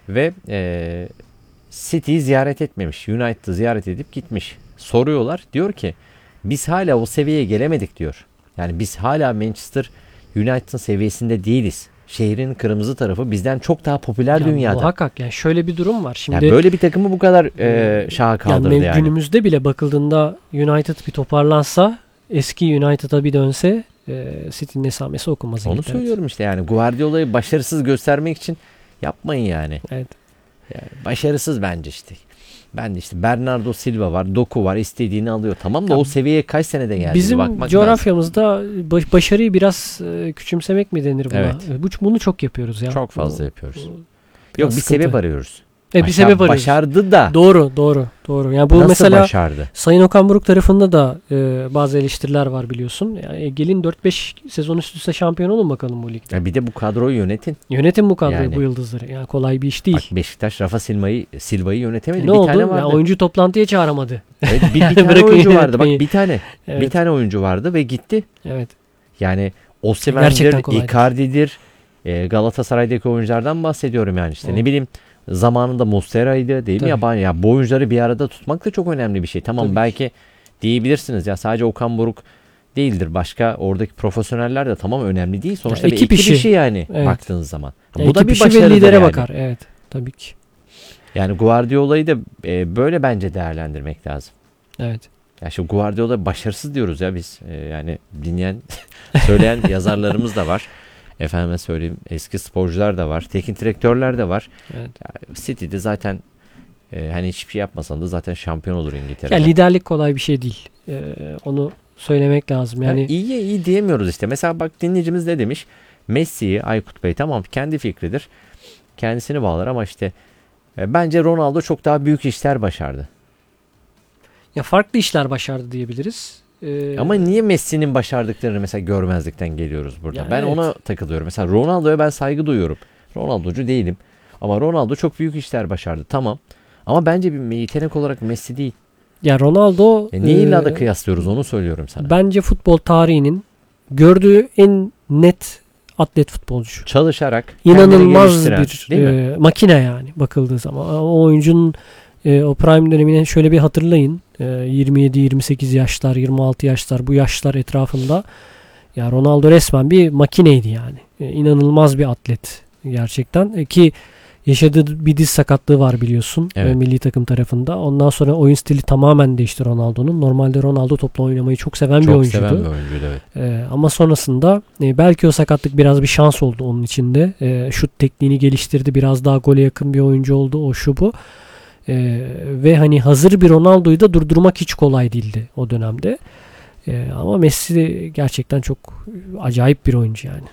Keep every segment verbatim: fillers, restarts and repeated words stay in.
Ve e, City'yi ziyaret etmemiş. United'ı ziyaret edip gitmiş. Soruyorlar. Diyor ki biz hala o seviyeye gelemedik diyor. Yani biz hala Manchester United'ın seviyesinde değiliz. Şehrin kırmızı tarafı bizden çok daha popüler Ya dünyada. Muhakkak yani şöyle bir durum var. Şimdi Yani böyle bir takımı bu kadar e, şaha kaldırdı yani. yani. Günümüzde bile bakıldığında United bir toparlansa, eski United'a bir dönse e, City'nin esamesi okunmaz. Onu İngiltere'de. söylüyorum işte yani. Guardiola'yı başarısız göstermek için yapmayın yani. Evet. Yani başarısız bence işte. Ben de işte Bernardo Silva var, Doku var, istediğini alıyor. Tamam da Ya, o seviyeye kaç senede geldi? Bizim bakmak coğrafyamızda baş, başarıyı biraz e, küçümsemek mi denir buna? Evet. E, Bu, bunu çok yapıyoruz ya. Çok fazla Bu- yapıyoruz. bu Yok bir sıkıntı. sebep arıyoruz. E, bir Başar- sebep arıyoruz. Başardı da. Doğru, doğru, doğru. Yani bu Nasıl mesela başardı? Sayın Okan Buruk tarafında da e, bazı eleştiriler var biliyorsun. Yani e, gelin dört beş sezon üst üste şampiyon olun bakalım bu ligde. Ya bir de bu kadroyu yönetin. Yönetin bu kadroyu, Yani. bu yıldızları. Yani kolay bir iş değil. Bak Beşiktaş Rafa Silva'yı Silva'yı yönetemedi. E, ne bir oldu? tane vardı. Ya oyuncu toplantıya çağıramadı. Evet, bir, bir tane Bırakın oyuncu vardı. yönetmeyi. Bak bir tane. Evet. Bir tane oyuncu vardı ve gitti. Evet. Yani Gerçekten Osimhen'dir, kolay değil. Icardi'dir. E, Galatasaray'daki oyunculardan bahsediyorum yani işte. Hı. Ne bileyim zamanında Muslera'ydı değil Tabii. mi yabancı? Ya bu oyuncuları bir arada tutmak da çok önemli bir şey. Tamam Tabii belki diyebilirsiniz ya sadece Okan Buruk değildir. Başka oradaki profesyoneller de tamam önemli değil. Sonuçta Ya, bir ekip ekip işi. işi yani Evet. baktığınız zaman. Ya Bu da ekip bir işi ve başarıdır lidere yani. bakar. Evet. Tabii ki. Yani Guardiola'yı da e, böyle bence değerlendirmek lazım. Evet. Ya şu Guardiola başarısız diyoruz ya biz. E, yani dinleyen, söyleyen yazarlarımız da var. Efendime söyleyeyim eski sporcular da var. Teknik direktörler de var. Evet. Ya, City'de zaten e, hani hiçbir şey yapmasan da zaten şampiyon olur İngiltere'de. Ya liderlik kolay bir şey değil. Ee, onu söylemek lazım. Yani, Yani iyiye iyi diyemiyoruz işte. Mesela bak dinleyicimiz ne demiş? Messi'yi Aykut Bey tamam kendi fikridir. Kendisini bağlar ama işte e, bence Ronaldo çok daha büyük işler başardı. ya farklı işler başardı diyebiliriz. Ee, Ama niye Messi'nin başardıklarını mesela görmezlikten geliyoruz burada? Ya ben evet. ona takılıyorum. Mesela Ronaldo'ya ben saygı duyuyorum. Ronaldo'cu değilim. Ama Ronaldo çok büyük işler başardı. Tamam. Ama bence bir yetenek olarak Messi değil. ya Ronaldo E niye illa da e, kıyaslıyoruz onu söylüyorum sana. bence futbol tarihinin gördüğü en net atlet futbolcu. Çalışarak kendini İnanılmaz geliştiren, bir değil mi? e, makine yani bakıldığı zaman. O oyuncunun e, o prime dönemine şöyle bir hatırlayın. E, yirmi yedi yirmi sekiz yaşlar, yirmi altı yaşlar bu yaşlar etrafında. Ya Ronaldo resmen bir makineydi yani. E, inanılmaz bir atlet gerçekten. E, ki yaşadığı bir diz sakatlığı var biliyorsun Evet. e, milli takım tarafında. Ondan sonra oyun stili tamamen değişti Ronaldo'nun. Normalde Ronaldo topla oynamayı çok seven bir Çok oyuncuydu. seven bir oyuncuydu evet. Ee, ama sonrasında e, belki o sakatlık biraz bir şans oldu onun içinde. E, şut tekniğini geliştirdi. Biraz daha gole yakın bir oyuncu oldu. O şu bu. E, ve hani hazır bir Ronaldo'yu da durdurmak hiç kolay değildi o dönemde. E, ama Messi gerçekten çok acayip bir oyuncu yani.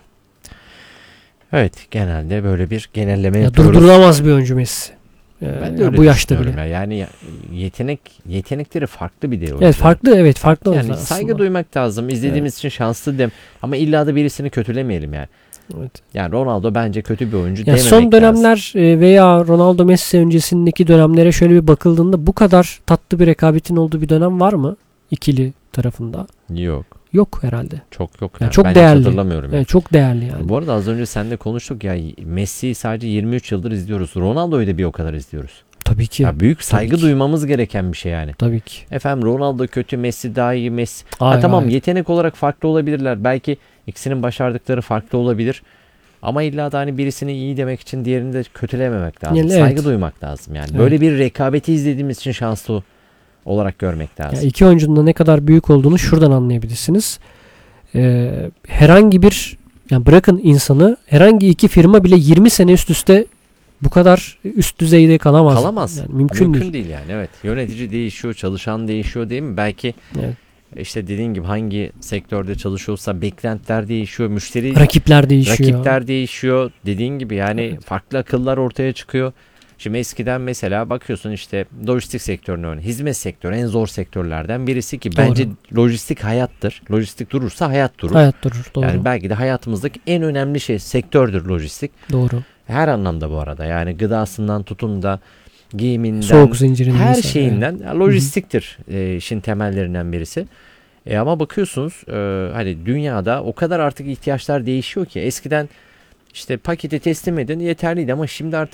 Evet genelde böyle bir genelleme Ya yapıyoruz. durdurulamaz bir oyuncu Messi. E, Ben de ya öyle bu yaşta düşünüyorum bile. ya. Yani ya- yetenek yetenekleri farklı bir de oyuncu. Evet farklı evet farklı Yani oyuncular saygı aslında. duymak lazım. İzlediğimiz için şanslı dem. Ama illa da birisini kötülemeyelim yani. Evet. Yani Ronaldo bence kötü bir oyuncu Ya dememek son lazım. dönemler e, veya Ronaldo Messi öncesindeki dönemlere şöyle bir bakıldığında bu kadar tatlı bir rekabetin olduğu bir dönem var mı? İkili tarafında. Yok. Yok herhalde. Çok yok. Yani Yani. çok ben değerli. hiç hatırlamıyorum. yani. Evet, çok değerli yani. Bu arada az önce seninle konuştuk ya Messi'yi sadece yirmi üç yıldır izliyoruz. Ronaldo'yu da bir o kadar izliyoruz. Tabii ki. Ya büyük saygı ki. duymamız gereken bir şey yani. Tabii ki. Efendim Ronaldo kötü, Messi daha iyi, Messi. Ha, Hayır, tamam hayır. yetenek olarak farklı olabilirler. Belki ikisinin başardıkları farklı olabilir. Ama illa da hani birisini iyi demek için diğerini de kötülememek lazım. Yani Saygı evet. duymak lazım yani. Evet. Böyle bir rekabeti izlediğimiz için şanslı olarak görmek lazım. Yani iki oyuncunun da ne kadar büyük olduğunu şuradan anlayabilirsiniz. Ee, herhangi bir yani bırakın insanı herhangi iki firma bile yirmi sene üst üste bu kadar üst düzeyde kalamaz. Kalamaz. Yani mümkün, Mümkün değil. değil yani evet. Yönetici değişiyor, çalışan değişiyor değil mi? Belki Evet. işte dediğin gibi hangi sektörde çalışıyorsa beklentiler değişiyor, müşteri Rakipler değişiyor. rakipler değişiyor. Dediğin gibi yani Evet. farklı akıllar ortaya çıkıyor. Şimdi eskiden mesela bakıyorsun işte lojistik sektörüne örneğin. Hizmet sektörü en zor sektörlerden birisi ki Doğru. bence lojistik hayattır. Lojistik durursa hayat durur. Hayat durur. Doğru. Yani belki de hayatımızdaki en önemli şey sektördür lojistik. Doğru. Her anlamda bu arada. Yani gıdasından tutun da giyiminden, Soğuk zincirinden her mesela, şeyinden ya, lojistiktir e, işin temellerinden birisi. E, ama bakıyorsunuz e, hani dünyada o kadar artık ihtiyaçlar değişiyor ki eskiden işte paketi teslim edin yeterliydi ama şimdi artık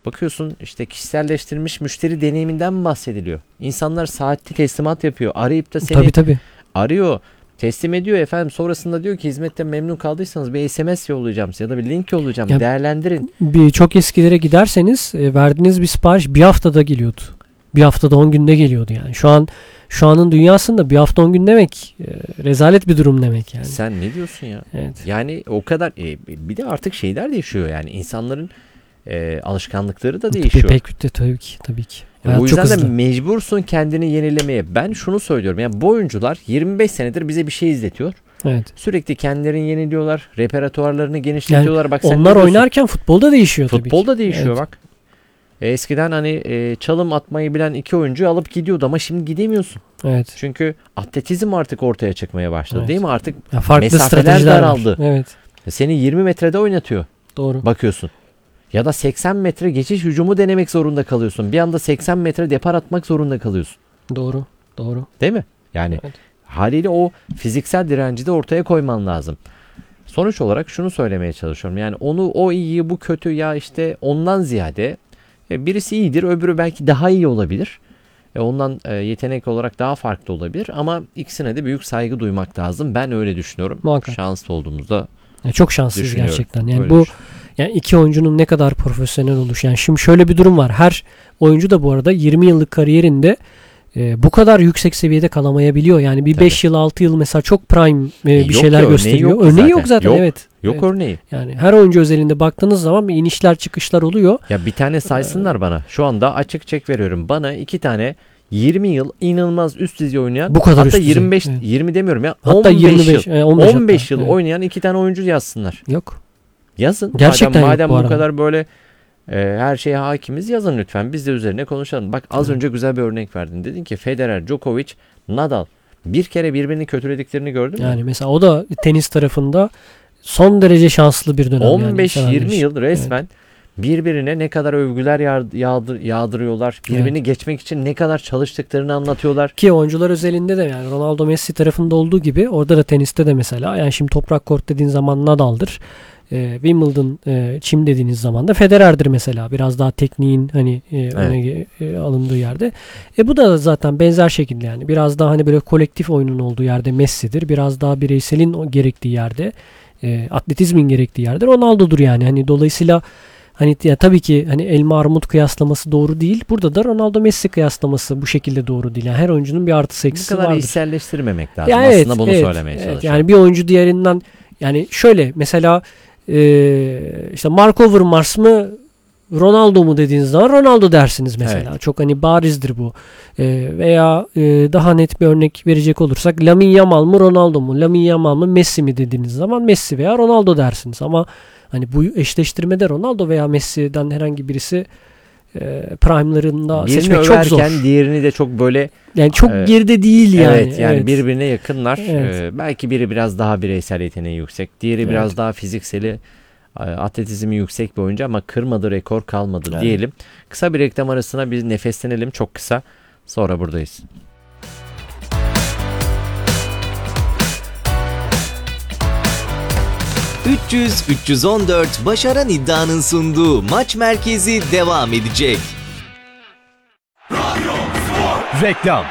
Bakıyorsun işte kişiselleştirilmiş müşteri deneyiminden bahsediliyor. İnsanlar saatli teslimat yapıyor. Arayıp da seni Tabii tabii. arıyor. Teslim ediyor efendim. Sonrasında diyor ki hizmetten memnun kaldıysanız bir S M S yollayacağım size ya da bir link yollayacağım. Ya, değerlendirin. Bir çok eskilere giderseniz e, verdiğiniz bir sipariş bir haftada geliyordu. Bir haftada on günde geliyordu yani. Şu an şu anın dünyasında bir hafta on gün demek e, rezalet bir durum demek yani. Sen ne diyorsun ya? Evet. Yani o kadar e, bir de artık şeyler değişiyor yani insanların e, alışkanlıkları da değişiyor. Pek de tabii ki tabii ki. E, Hayat o çok yüzden de hızlı. mecbursun kendini yenilemeye. Ben şunu söylüyorum. Yani bu oyuncular yirmi beş senedir bize bir şey izletiyor. Evet. Sürekli kendilerini yeniliyorlar. Reperatuarlarını genişletiyorlar. Bak sen Onlar ne diyorsun? oynarken futbolda değişiyor tabii ki. Futbolda değişiyor Evet. bak. E, eskiden hani e, çalım atmayı bilen iki oyuncuyu alıp gidiyordu ama şimdi gidemiyorsun. Evet. Çünkü atletizm artık ortaya çıkmaya başladı Evet. değil mi? Artık Ya farklı mesafeler stratejiler daraldı. var. Evet. seni yirmi metrede oynatıyor. Doğru. Bakıyorsun. Ya da seksen metre geçiş hücumu denemek zorunda kalıyorsun. Bir anda seksen metre depar atmak zorunda kalıyorsun. Doğru. Doğru. Değil mi? Yani Evet. haliyle o fiziksel direnci de ortaya koyman lazım. Sonuç olarak şunu söylemeye çalışıyorum. Yani onu o iyi bu kötü ya işte ondan ziyade e, birisi iyidir öbürü belki daha iyi olabilir. E, ondan e, yetenek olarak daha farklı olabilir ama ikisine de büyük saygı duymak lazım. Ben öyle düşünüyorum. Muhakkak. Şanslı olduğumuzda Ya çok şanslıyız düşünüyorum. gerçekten. Yani Öyle bu düşünüyorum. yani iki oyuncunun ne kadar profesyonel oluş. Yani şimdi şöyle bir durum var. Her oyuncu da bu arada yirmi yıllık kariyerinde e, bu kadar yüksek seviyede kalamayabiliyor. Yani bir Tabii. beş yıl altı yıl mesela çok prime e, E, bir yok şeyler ki, örneği gösteriyor. yok Örneği zaten. yok zaten. Yok. Evet. Yok Evet. örneği. Yani her oyuncu özelinde baktığınız zaman bir inişler çıkışlar oluyor. Ya bir tane saysınlar bana. Şu anda açık çek veriyorum. Bana iki tane yirmi yıl inanılmaz üst düzey oynayan Bu kadar hatta üst düzey, yirmi beş evet. yirmi demiyorum ya. Hatta on beş yirmi beş, yıl. e, on beş on beş hatta, yıl evet. oynayan iki tane oyuncu yazsınlar. Yok. Yazın. Gerçekten madem yok madem bu bu arada. kadar böyle e, her şeye hakimiz yazın lütfen. Biz de üzerine konuşalım. Bak az Evet. önce güzel bir örnek verdin. Dedin ki Federer, Djokovic, Nadal bir kere birbirini kötülediklerini gördün mü? Yani mesela o da tenis tarafında son derece şanslı bir dönem. on beş yani yirmi yıl resmen birbirine ne kadar övgüler yağ- yağdır, yağdırıyorlar. Birbirini geçmek için ne kadar çalıştıklarını anlatıyorlar. Ki oyuncular özelinde de yani Ronaldo Messi tarafında olduğu gibi orada da teniste de mesela yani şimdi toprak kort dediğin zaman Nadal'dır. E, Wimbledon e, çim dediğiniz zaman da Federer'dir mesela. Biraz daha tekniğin hani e, öne e, alındığı yerde. E bu da zaten benzer şekilde yani. Biraz daha hani böyle kolektif oyunun olduğu yerde Messi'dir. Biraz daha bireyselin o gerektiği yerde e, atletizmin gerektiği yerde Ronaldo'dur yani. Hani dolayısıyla hani ya tabii ki hani elma armut kıyaslaması doğru değil. Burada da Ronaldo Messi kıyaslaması bu şekilde doğru değil. Yani her oyuncunun bir artısı Bu eksisi kadar vardır. içselleştirmemek lazım. Ya Aslında evet, bunu evet, söylemeye evet. çalışıyorum. Yani bir oyuncu diğerinden yani şöyle mesela e, işte Mark Overmars mı Ronaldo mu dediğiniz zaman Ronaldo dersiniz mesela. Evet. Çok hani barizdir bu. E, veya e, daha net bir örnek verecek olursak Lamine Yamal mı Ronaldo mu? Lamine Yamal mı Messi mi dediğiniz zaman Messi veya Ronaldo dersiniz. Ama hani bu eşleştirmede Ronaldo veya Messi'den herhangi birisi e, prime'larında Birini seçmek çok överken zor. diğerini de çok böyle Yani çok Evet. geride değil yani. evet yani birbirine yakınlar. Evet. Ee, belki biri biraz daha bireysel yeteneği yüksek. Diğeri Evet. biraz daha fizikseli e, atletizmi yüksek bir oyuncu ama kırmadı rekor kalmadı Evet. diyelim. Kısa bir reklam arasına biz nefeslenelim çok kısa. Sonra buradayız. üç yüz üç yüz on dört Başaran İddia'nın sunduğu Maç Merkezi devam edecek. Reklam.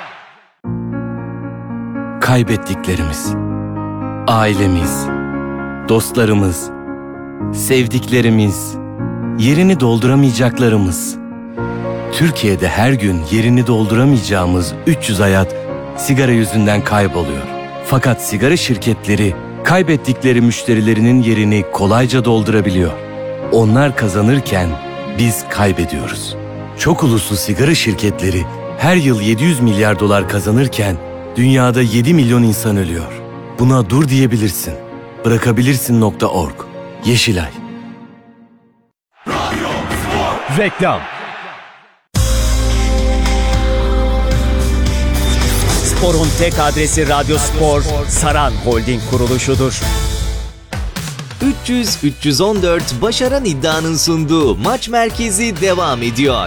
Kaybettiklerimiz, ailemiz, dostlarımız, sevdiklerimiz, yerini dolduramayacaklarımız. Türkiye'de her gün yerini dolduramayacağımız üç yüz hayat sigara yüzünden kayboluyor. Fakat sigara şirketleri kaybettikleri müşterilerinin yerini kolayca doldurabiliyor. Onlar kazanırken biz kaybediyoruz. Çok uluslu sigara şirketleri her yıl yedi yüz milyar dolar kazanırken dünyada yedi milyon insan ölüyor. Buna dur diyebilirsin. Bırakabilirsin nokta org. Yeşilay. Reklam. Spor'un tek adresi Radyo Spor, Saran Holding kuruluşudur. üç yüz üç yüz on dört Başaran İddia'nın sunduğu Maç Merkezi devam ediyor.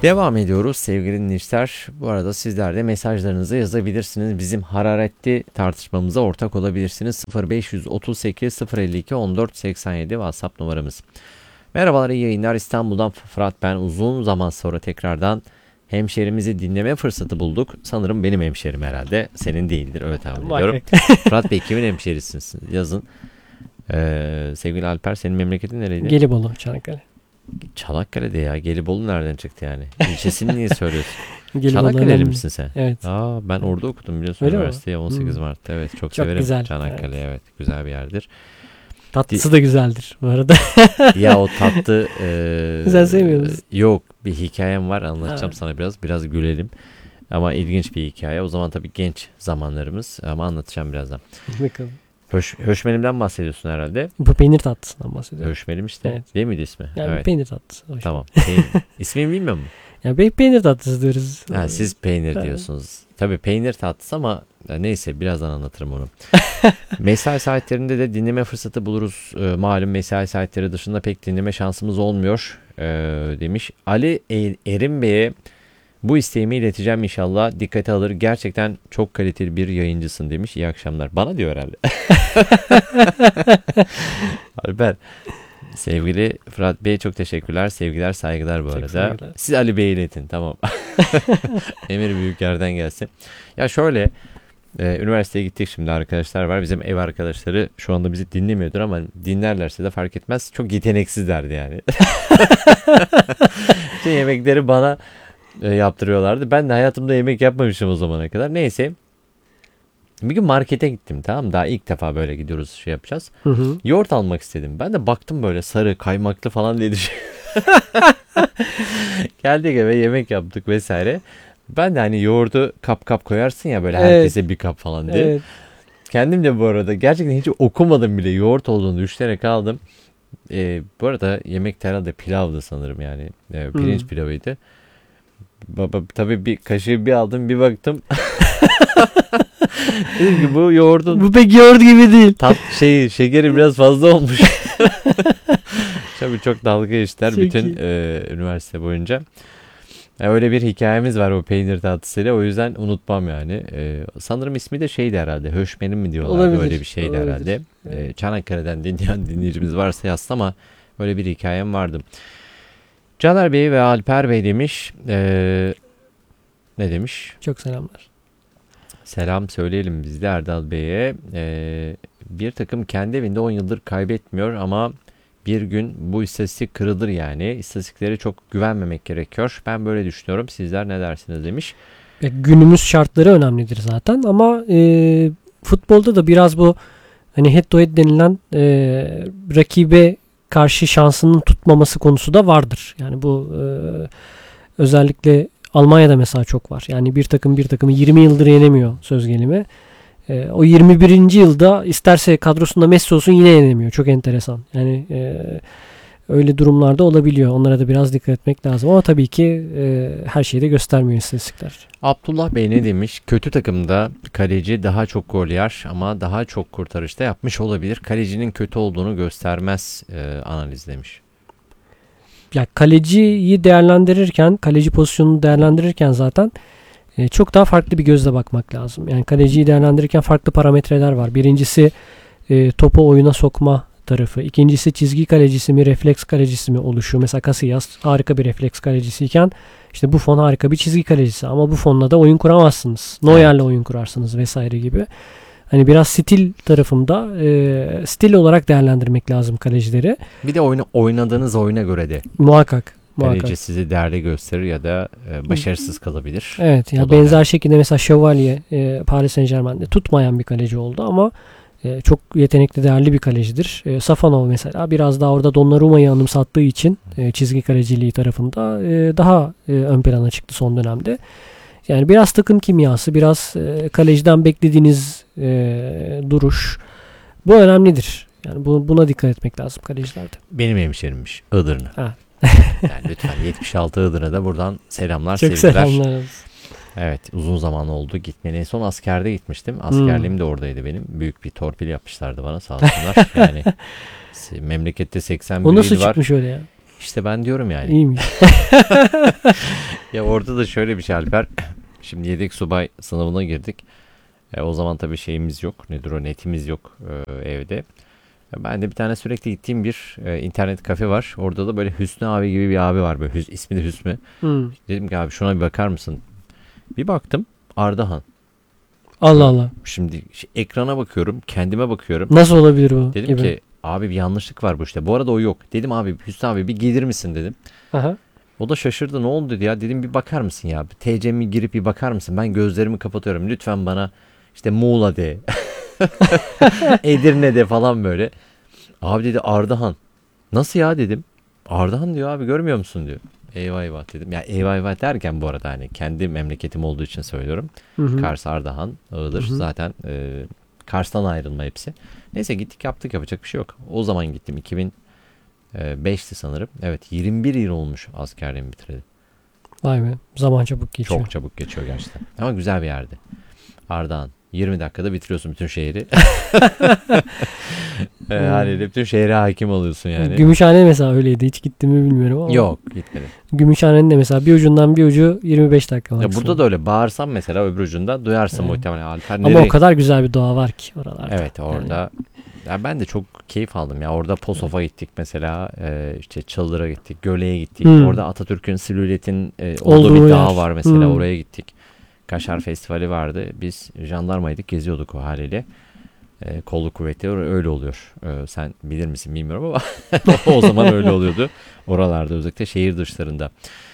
Devam ediyoruz sevgili dinleyiciler. Bu arada sizler de mesajlarınızı yazabilirsiniz. Bizim hararetli tartışmamıza ortak olabilirsiniz. sıfır beş otuz sekiz sıfır elli iki on dört seksen yedi WhatsApp numaramız. Merhabalar, iyi yayınlar. İstanbul'dan Fırat ben. Uzun zaman sonra tekrardan hemşerimizi dinleme fırsatı bulduk. Sanırım benim hemşerim herhalde. Senin değildir. Öyle tahmin ediyorum. Fırat Bey, kimin hemşerisiniz? Yazın. Ee, sevgili Alper, senin memleketin nereydi? Gelibolu, Çanakkale. Çanakkale'de ya. Gelibolu nereden çıktı yani? İlçesini niye söylüyorsun? Gelibolu Çanakkale'li önemli. misin sen? Evet. Aa, ben orada okudum biliyorsun, Öyle mi? üniversiteye on sekiz Hmm. Mart'ta. Evet, çok, Çok severim güzel, Çanakkale. Evet. güzel bir yerdir. Tatlısı da güzeldir bu arada. Ya o tatlı e, Sen sevmiyor musun? Yok, bir hikayem var, anlatacağım Ha. sana biraz. Biraz gülelim. Ama ilginç bir hikaye. O zaman tabii genç zamanlarımız, ama anlatacağım birazdan. Bakalım. Höş, höşmenimden bahsediyorsun herhalde. Bu peynir tatlısından bahsediyorum. Höşmenim işte. Evet. Değil miydi ismi? Yani evet. peynir tatlısı. Hoş. Tamam. Peyn- İsmini bilmiyor musun? Yani pe- peynir tatlısı diyoruz. Ha, siz peynir Ha. diyorsunuz. Tabii peynir tatlısı ama ya neyse, birazdan anlatırım onu. Mesai saatlerinde de dinleme fırsatı buluruz. E, malum mesai saatleri dışında pek dinleme şansımız olmuyor e, demiş. Ali E- Erim Bey'e bu isteğimi ileteceğim inşallah. Dikkate alır. Gerçekten çok kaliteli bir yayıncısın demiş. İyi akşamlar. Bana diyor herhalde. Alper. Sevgili Fırat Bey, çok teşekkürler. Sevgiler, saygılar bu Çok arada. saygılar. Siz Ali Bey'e iletin. Tamam. Emir Büyükler'den gelsin. Ya şöyle, e, üniversiteye gittik şimdi, arkadaşlar var. Bizim ev arkadaşları şu anda bizi dinlemiyordur ama dinlerlerse de fark etmez. Çok yeteneksizlerdi yani. Bütün yemekleri bana e, yaptırıyorlardı. Ben de hayatımda yemek yapmamışım o zamana kadar. Neyse. Bir gün markete gittim, tamam, daha ilk defa böyle gidiyoruz, şey yapacağız. Hı hı. Yoğurt almak istedim. Ben de baktım böyle sarı, kaymaklı falan diye düşün. Geldik eve, yemek yaptık vesaire. Ben de hani yoğurdu kap kap koyarsın ya böyle, Evet. herkese bir kap falan diye. Evet. Kendim de bu arada gerçekten hiç okumadım bile, yoğurt olduğunu düşünerek aldım. Ee, bu arada yemek herhalde pilavdı sanırım yani. Ee, pirinç Hmm. pilavıydı. Baba, tabii bir kaşığı bir aldım, bir baktım. Dedim ki bu yoğurdun Bu pek yoğurt gibi değil. tat şey şekeri biraz fazla olmuş. Tabii çok dalga geçtiler Çok bütün iyi. e, üniversite boyunca. Ya öyle bir hikayemiz var o peynir tatlısıyla, o yüzden unutmam yani. E, sanırım ismi de şeydi herhalde. Höşmenim mi diyorlardı, Olabilir, öyle bir şeydi olabilir. herhalde. E, Çanakkale'den dinleyen dinleyicimiz varsa yazsın, ama öyle bir hikayem vardı. Caner Bey ve Alper Bey demiş. E, ne demiş? Çok selamlar. Selam söyleyelim biz de Erdal Bey'e. Ee, bir takım kendi evinde on yıldır kaybetmiyor ama bir gün bu istatistik kırılır yani. İstatistiklere çok güvenmemek gerekiyor. Ben böyle düşünüyorum. Sizler ne dersiniz demiş. Ya, günümüz şartları önemlidir zaten ama e, futbolda da biraz bu hani head to head denilen e, rakibe karşı şansının tutmaması konusu da vardır. Yani bu e, özellikle Almanya'da mesela çok var. Yani bir takım bir takımı yirmi yıldır yenemiyor söz gelimi. E, o yirmi birinci yılda isterse kadrosunda Messi olsun yine yenemiyor. Çok enteresan. Yani e, öyle durumlarda olabiliyor. Onlara da biraz dikkat etmek lazım. Ama tabii ki e, her şeyi de göstermiyor istatistikler. Abdullah Bey ne demiş? Kötü takımda kaleci daha çok gol yer ama daha çok kurtarışta yapmış olabilir. Kalecinin kötü olduğunu göstermez e, analiz demiş. Ya kaleciyi değerlendirirken, kaleci pozisyonunu değerlendirirken zaten e, çok daha farklı bir gözle bakmak lazım. Yani kaleciyi değerlendirirken farklı parametreler var. Birincisi e, topu oyuna sokma tarafı. İkincisi çizgi kalecisi mi, refleks kalecisi mi oluşuyor. Mesela Casillas harika bir refleks kalecisiyken işte Buffon harika bir çizgi kalecisi. Ama Buffon'la da oyun kuramazsınız. Neuer'le oyun kurarsınız vesaire gibi. Hani biraz stil tarafında e, stil olarak değerlendirmek lazım kalecileri. Bir de oyunu, oynadığınız oyuna göre de Muhakkak. muhakkak. kaleci sizi değerli gösterir ya da e, başarısız kalabilir. Evet ya O da benzer önemli. şekilde mesela Şövalye e, Paris Saint-Germain'de tutmayan bir kaleci oldu ama e, çok yetenekli, değerli bir kalecidir. E, Safanov mesela biraz daha orada Donnarumma'yı anımsattığı için e, çizgi kaleciliği tarafında e, daha e, ön plana çıktı son dönemde. Yani biraz takım kimyası, biraz e, kaleciden beklediğiniz e, duruş, bu önemlidir. Yani bu, buna dikkat etmek lazım kalecilerde. Benim hemşerimmiş Iğdır'ına. Ha. Yani lütfen yetmiş altı Iğdır'a da buradan selamlar, Çok sevgiler. selamlar. Evet, uzun zaman oldu gitmeli. En son askerde gitmiştim. Askerliğim de oradaydı benim. Büyük bir torpil yapmışlardı bana, sağ olsunlar. Yani memlekette seksen O bir nasıl il var. çıkmış öyle ya? İşte ben diyorum yani. İyiymiş. Ya orada da şöyle bir şey Alper. Şimdi yedek subay sınavına girdik. E, o zaman tabii şeyimiz yok. Nedir o, netimiz yok e, evde. E, ben de bir tane sürekli gittiğim bir e, internet kafe var. Orada da böyle Hüsnü abi gibi bir abi var. Böyle Hüs, ismi de Hüsnü. Hmm. Dedim ki abi şuna bir bakar mısın? Bir baktım Ardahan. Allah Allah. Şimdi şey, ekrana bakıyorum, kendime bakıyorum. Nasıl olabilir bu? Dedim gibi. ki abi bir yanlışlık var bu işte. Bu arada o yok. Dedim abi Hüsnü abi bir gelir misin dedim. Aha. O da şaşırdı, ne oldu dedi ya. Dedim bir bakar mısın ya. T C'mi girip bir bakar mısın? Ben gözlerimi kapatıyorum. Lütfen bana işte Muğla de. Edirne de falan böyle. Abi dedi Ardahan. Nasıl ya dedim. Ardahan diyor abi, görmüyor musun diyor. Eyvah eyvah dedim. Ya eyvah eyvah derken bu arada hani kendi memleketim olduğu için söylüyorum. Hı hı. Kars, Ardahan, Iğdır Hı hı. zaten e, Kars'tan ayrılma hepsi. Neyse gittik yaptık, yapacak bir şey yok. O zaman gittim iki bin beşti sanırım. Evet, yirmi bir yıl olmuş askerliğimi bitirdim. Vay be. Zaman çabuk geçiyor. Çok çabuk geçiyor gerçekten. Ama güzel bir yerdi. Ardahan. yirmi dakikada bitiriyorsun bütün şehri. e, haliyle bütün şehre hakim oluyorsun yani. Gümüşhane mesela öyleydi. Hiç gittim mi bilmiyorum ama. Yok, gitmedim. Gümüşhane'nin de mesela bir ucundan bir ucu yirmi beş dakika var. Ya burada da öyle bağırsam mesela öbür ucunda duyarsın Evet. muhtemelen. Alper Ama nereye? o kadar güzel bir doğa var ki oralarda. Evet orada. Ya ben de çok keyif aldım ya. Orada Posof'a gittik mesela. Ee, işte Çaldır'a gittik. Göle'ye gittik. Hmm. Orada Atatürk'ün silüetin e, olduğu Olduğu bir dağ yer. var mesela. Hmm. Oraya gittik. Kaşar Festivali vardı. Biz jandarmaydık. Geziyorduk o haliyle. Ee, kolluk kuvvetleri öyle oluyor. Ee, sen bilir misin bilmiyorum ama o zaman öyle oluyordu. Oralarda özellikle şehir dışlarında.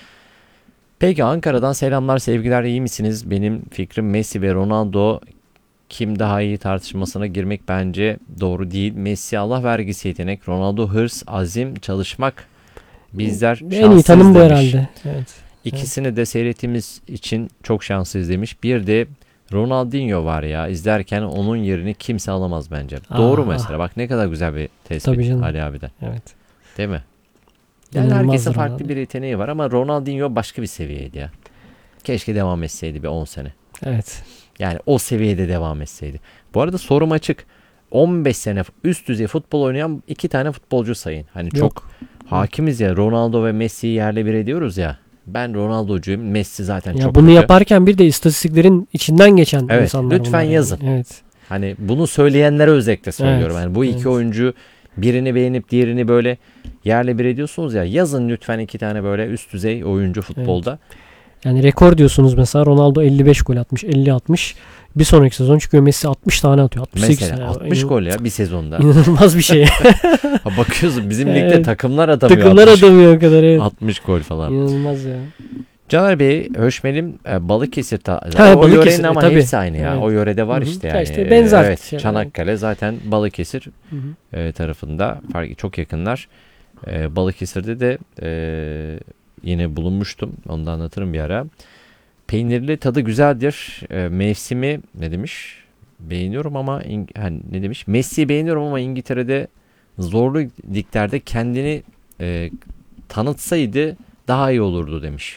Peki Ankara'dan selamlar, sevgiler, iyi misiniz? Benim fikrim Messi ve Ronaldo kim daha iyi tartışmasına girmek bence doğru değil. Messi Allah vergisi yetenek, Ronaldo hırs, azim, çalışmak. Bizler En iyi şanslıyız tanım bu demiş. herhalde. Evet. İkisini de seyrettiğimiz için çok şanslıyız demiş. Bir de Ronaldinho var ya, izlerken onun yerini kimse alamaz bence. Doğru Aa. mesela, bak ne kadar güzel bir Tabii tespit canım. Ali abiden. Evet. Değil mi? Yani İnanılmaz herkesin Ronaldo. farklı bir yeteneği var ama Ronaldinho başka bir seviyeydi ya. Keşke devam etseydi bir on sene. Evet. Yani o seviyede devam etseydi. Bu arada sorum açık. on beş sene üst düzey futbol oynayan iki tane futbolcu sayın. Hani çok Yok. hakimiz ya, Ronaldo ve Messi'yi yerle bir ediyoruz ya. Ben Ronaldo'cuyum. Messi zaten Ya çok bunu kötü. yaparken bir de istatistiklerin içinden geçen Evet, insanlar lütfen bunlar yani. yazın. Evet. Hani bunu söyleyenlere özellikle söylüyorum. Evet, Yani bu iki evet. oyuncu, birini beğenip diğerini böyle yerle bir ediyorsunuz ya. Yazın lütfen iki tane böyle üst düzey oyuncu futbolda. Yani rekor diyorsunuz mesela Ronaldo elli beş gol atmış, elli atmış. Bir sonraki sezon çıkıyor Messi altmış tane atıyor. altmış sekiz Mesela tane. altmış İnan- gol ya bir sezonda. İnanılmaz bir şey. Ha, bakıyorsun bizim ligde Evet. takımlar atamıyor. Takımlar altmış adamıyor o kadar. Evet. altmış gol falan. İnanılmaz ya. Caner Bey, Höşmel'im e, Balıkesir ta- Ha, o Balıkesir, yörenin ama tabii. hepsi aynı ya. Evet. O yörede var Hı hı. işte Ya yani. işte E, benzer Evet, şeyler. Çanakkale zaten Balıkesir Hı hı. e, tarafında fark çok yakınlar. E, Balıkesir'de de e, yine bulunmuştum. Onu da anlatırım bir ara. Peynirli tadı güzeldir. E, mevsimi ne demiş? Beğeniyorum ama İng- hani ne demiş? Messi'yi beğeniyorum ama İngiltere'de zorlu liglerde kendini e, tanıtsaydı daha iyi olurdu demiş.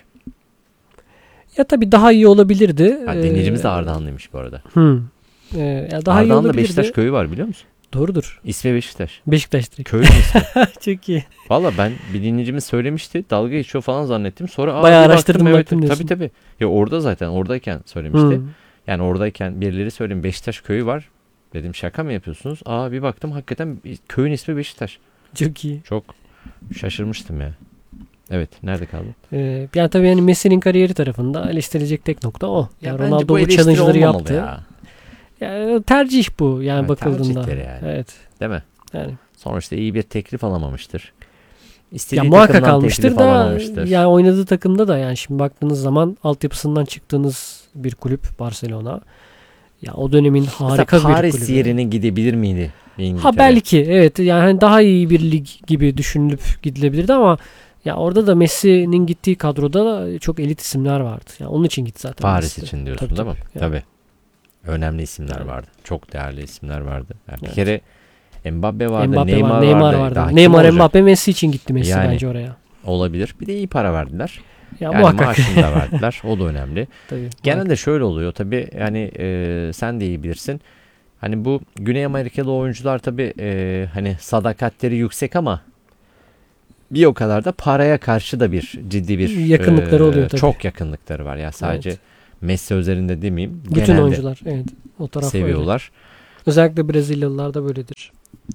Ya tabii daha iyi olabilirdi. Ha, Ee, dinleyicimiz de Ardahanlıymış bu arada. Hı. Ee, ya daha iyi Ardahan'da olabilirdi. Beşiktaş köyü var biliyor musun? Doğrudur. İsmi Beşiktaş. Beşiktaş direkt. Köyün ismi. Çok iyi. Valla ben bir dinleyicimiz söylemişti. Dalga geçiyor falan zannettim. Sonra aa, Bayağı bir baktım, araştırdım, evet, baktım diyorsun. tabii tabii. Ya orada zaten oradayken söylemişti. Hı. Yani oradayken birileri söyleyeyim Beşiktaş köyü var. Dedim şaka mı yapıyorsunuz? Aa bir baktım hakikaten köyün ismi Beşiktaş. Çok iyi. Çok şaşırmıştım ya. Evet, nerede kaldı? Ee, yani tabii yani Messi'nin kariyeri tarafında eleştirilecek tek nokta o. Ya Yani bence Ronaldo bu bu eleştiri challenge'ları olmamalı yaptı. ya. Yani tercih bu yani Evet, bakıldığında. tercihleri yani. Evet. Değil mi? Yani. Sonuçta iyi bir teklif alamamıştır. İstediği Ya muhakkak takımdan almıştır teklif da alamamıştır. yani oynadığı takımda da yani şimdi baktığınız zaman altyapısından çıktığınız bir kulüp Barcelona. Ya o dönemin harika Mesela bir Paris kulübü. yerine gidebilir miydi İngiltere? Ha belki evet yani hani daha iyi bir lig gibi düşünülüp gidilebilirdi ama ya orada da Messi'nin gittiği kadroda da çok elit isimler vardı. Yani onun için gitti zaten. Paris Messi. için diyorsun Tabii, değil mi? tabii. Tabii. Önemli isimler Yani. vardı. Çok değerli isimler vardı. Yani bir Evet. kere Mbappe vardı, Mbappe Neymar, var, Neymar vardı. vardı. Daha kim Neymar, olacak? Mbappe, Messi için gitti Messi Yani. bence oraya. Olabilir. Bir de iyi para verdiler. Ya Yani muhakkak. maaşını da verdiler. O da önemli. Tabii. Genelde şöyle oluyor tabii yani e, sen de iyi bilirsin. Hani bu Güney Amerikalı oyuncular tabii e, hani sadakatleri yüksek ama bir o kadar da paraya karşı da bir ciddi bir yakınlıkları oluyor tabii. Çok yakınlıkları var. Ya sadece evet. Messi üzerinde demeyeyim. Bütün oyuncular evet o taraf seviyorlar. Öyle. Özellikle Brezilyalılar da böyledir.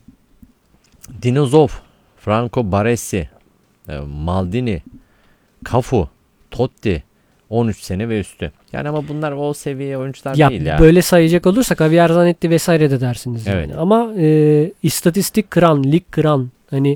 Dinozov, Franco Baresi, Maldini, Cafu, Totti on üç sene ve üstü. Yani ama bunlar o seviye oyuncular ya, değil ya. Böyle sayacak olursak Javier Zanetti vesaire de dersiniz. Evet. Yani. Ama e, istatistik kıran, lig kıran, hani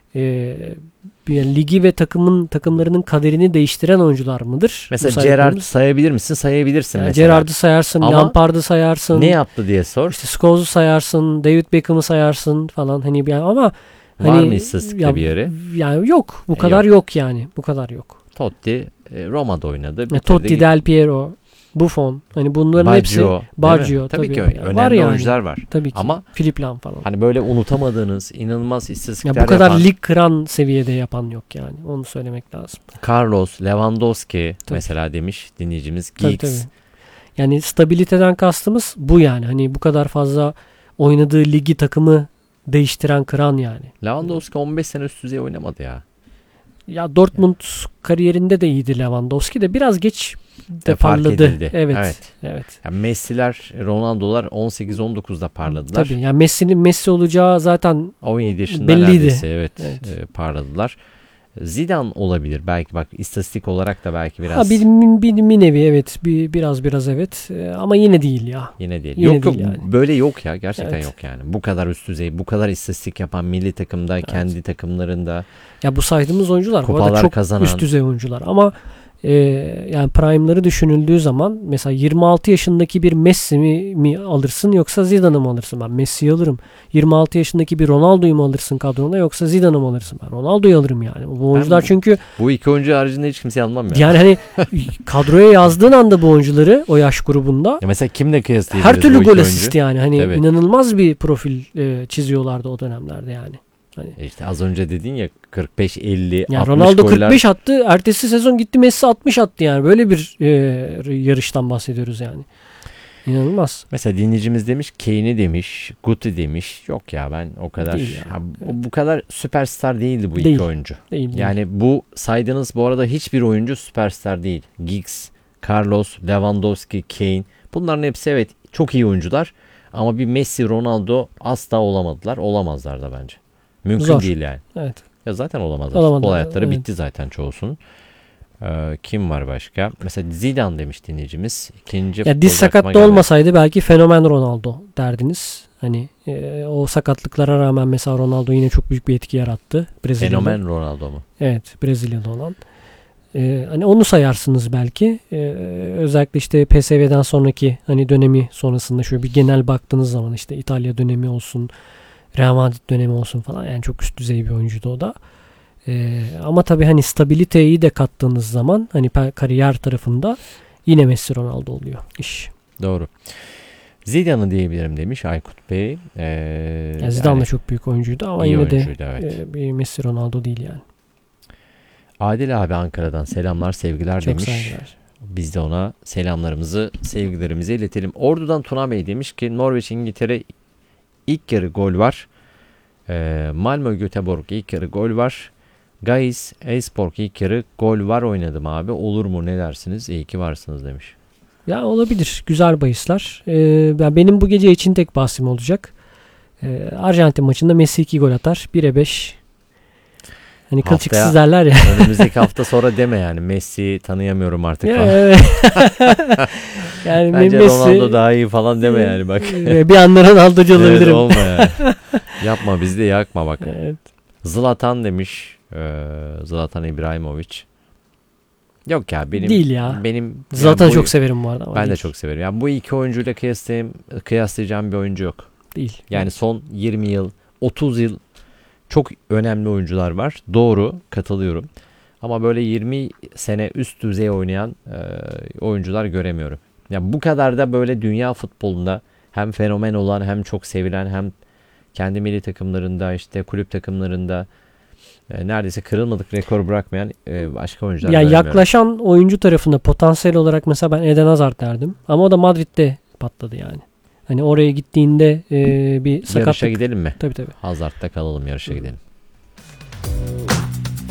e, yani ligi ve takımın takımlarının kaderini değiştiren oyuncular mıdır? Mesela Gerrard sayabilir misin? Sayabilirsin yani mesela. Gerrard'ı sayarsın, ama Lampard'ı sayarsın. Ne yaptı diye sor. İşte Scholes'u sayarsın, David Beckham'ı sayarsın falan. Hani yani ama var hani, mı istatistikte ya, bir yeri? Yani yok. Bu kadar yok. yok yani. Bu kadar yok. Totti Roma'da oynadı. Ya, Totti, Del Piero, Buffon. Hani bunların Baggio, hepsi Baggio tabii, tabii ki yani. önemli var yani. oyuncular var. Tabii ki. Ama Philipp Lahm falan. Hani böyle unutamadığınız inanılmaz istatistikler ya bu kadar yapan, lig kıran seviyede yapan yok yani. Onu söylemek lazım. Carlos, Lewandowski tabii. mesela demiş dinleyicimiz. Tabii, Giggs. tabii. Yani stabiliteden kastımız bu yani. Hani bu kadar fazla oynadığı ligi takımı değiştiren kıran yani. Lewandowski on beş sene üst düzey oynamadı ya. Ya Dortmund kariyerinde de iyiydi Lewandowski de biraz geç de fark parladı. edildi. Evet. Evet. Evet. Yani Messi'ler, Ronaldo'lar on sekiz on dokuzda parladılar. Tabii. Yani Messi'nin Messi olacağı zaten on yedi yaşında belliydi. neredeyse evet, evet. E, parladılar. Zidane olabilir belki, bak istatistik olarak da belki biraz. Ha bir, bir, bir nevi evet. Bir, biraz biraz evet. Ee, ama yine değil ya. Yine değil. Yine yok değil yok yani. böyle yok ya, gerçekten Evet. yok yani. Bu kadar üst düzey, bu kadar istatistik yapan milli takımda, evet. kendi takımlarında. Ya bu saydığımız oyuncular bu arada kupalar çok kazanan. üst düzey oyuncular ama e, yani prime'ları düşünüldüğü zaman mesela yirmi altı yaşındaki bir Messi mi, mi alırsın yoksa Zidane'ı mı alırsın? Ben Messi'yi alırım. yirmi altı yaşındaki bir Ronaldo'yu mu alırsın kadrona yoksa Zidane'ı mı alırsın? Ben Ronaldo'yu alırım yani. Bu oyuncular bu, çünkü bu iki oyuncu haricinde hiç kimseyi almam ya. Yani hani kadroya yazdığın anda bu oyuncuları o yaş grubunda ya mesela kimle kıyaslayabiliriz? her türlü gol asist yani. Hani evet. inanılmaz bir profil e, çiziyorlardı o dönemlerde yani. Hani. İşte az önce dedin ya kırk beş elli yani altmış Ronaldo goller. kırk beş attı. Ertesi sezon gitti Messi altmış attı yani. Böyle bir e, yarıştan bahsediyoruz yani. İnanılmaz. Mesela dinleyicimiz demiş, Kane'i demiş, Guti demiş. Yok ya ben o kadar Değil ya. ya, bu, bu kadar süperstar değildi bu Değil. iki oyuncu. Değil, değil. Yani bu saydığınız bu arada hiçbir oyuncu süperstar değil. Giggs, Carlos, Lewandowski, Kane. Bunların hepsi evet çok iyi oyuncular. Ama bir Messi, Ronaldo asla olamadılar. Olamazlar da bence. Mümkün Zor. değil yani. Evet. Ya zaten olamazlar. Olamadılar, Futbol hayatları evet. bitti zaten çoğusunun. Ee, kim var başka? Mesela Zidane demiş dinleyicimiz. İkinci Ya diz sakatlı olmasaydı belki fenomen Ronaldo derdiniz. Hani e, o sakatlıklara rağmen mesela Ronaldo yine çok büyük bir etki yarattı. Brezilyalı. Fenomen Ronaldo mu? Evet, Brezilyalı olan. Ee, hani onu sayarsınız belki. Ee, özellikle işte P S V'den sonraki hani dönemi sonrasında şöyle bir genel baktığınız zaman işte İtalya dönemi olsun, Real Madrid dönemi olsun falan, yani çok üst düzey bir oyuncuydu o da. Ee, ama tabii hani stabiliteyi de kattığınız zaman hani kariyer tarafında yine Messi Ronaldo oluyor iş. Doğru. Zidane'ı diyebilirim demiş Aykut Bey. Ee, yani Zidane yani, da çok büyük oyuncuydu ama iyi yine de evet. e, bir Messi Ronaldo değil yani. Adil abi Ankara'dan selamlar sevgiler çok demiş. saygılar. Biz de ona selamlarımızı, sevgilerimizi iletelim. Ordu'dan Tuna Bey demiş ki Norveç İngiltere ilk yarı gol var. Ee, Malmö Göteborg ilk yarı gol var. Gais Elfsborg ilk yarı gol var oynadım abi. Olur mu, ne dersiniz? İyi ki varsınız demiş. Ya olabilir. Güzel bahisler. Ee, benim bu gece için tek bahsim olacak. Ee, Arjantin maçında Messi iki gol atar. bire beş. Hani kılçıksız derler ya. Önümüzdeki hafta sonra deme yani. Messi'yi tanıyamıyorum artık Ya, falan. evet. Yani bence Messi, Ronaldo daha iyi falan deme yani bak. Bir anda Ronaldo'cu evet, olabilirim. olma yani. Yapma, bizi de yakma bak. Evet. Zlatan demiş. Ee, Zlatan İbrahimovic. Yok ya benim. Değil ya. Benim Zlatan'ı yani bu, çok severim bu arada. Ben değil. de çok severim. Yani bu iki oyuncuyla kıyaslayayım, kıyaslayacağım bir oyuncu yok. Değil. Yani son yirmi yıl, otuz yıl çok önemli oyuncular var. Doğru, katılıyorum. Ama böyle yirmi sene üst düzey oynayan e, oyuncular göremiyorum. Yani bu kadar da böyle dünya futbolunda hem fenomen olan, hem çok sevilen, hem kendi milli takımlarında, işte kulüp takımlarında e, neredeyse kırılmadık rekor bırakmayan e, başka oyuncular yani göremiyorum. yaklaşan oyuncu tarafında potansiyel olarak mesela ben Eden Hazard derdim. Ama o da Madrid'de patladı yani. Hani oraya gittiğinde e, bir sakatlık. Yarışa gidelim mi? Tabii tabii. Hazard'da kalalım, yarışa gidelim.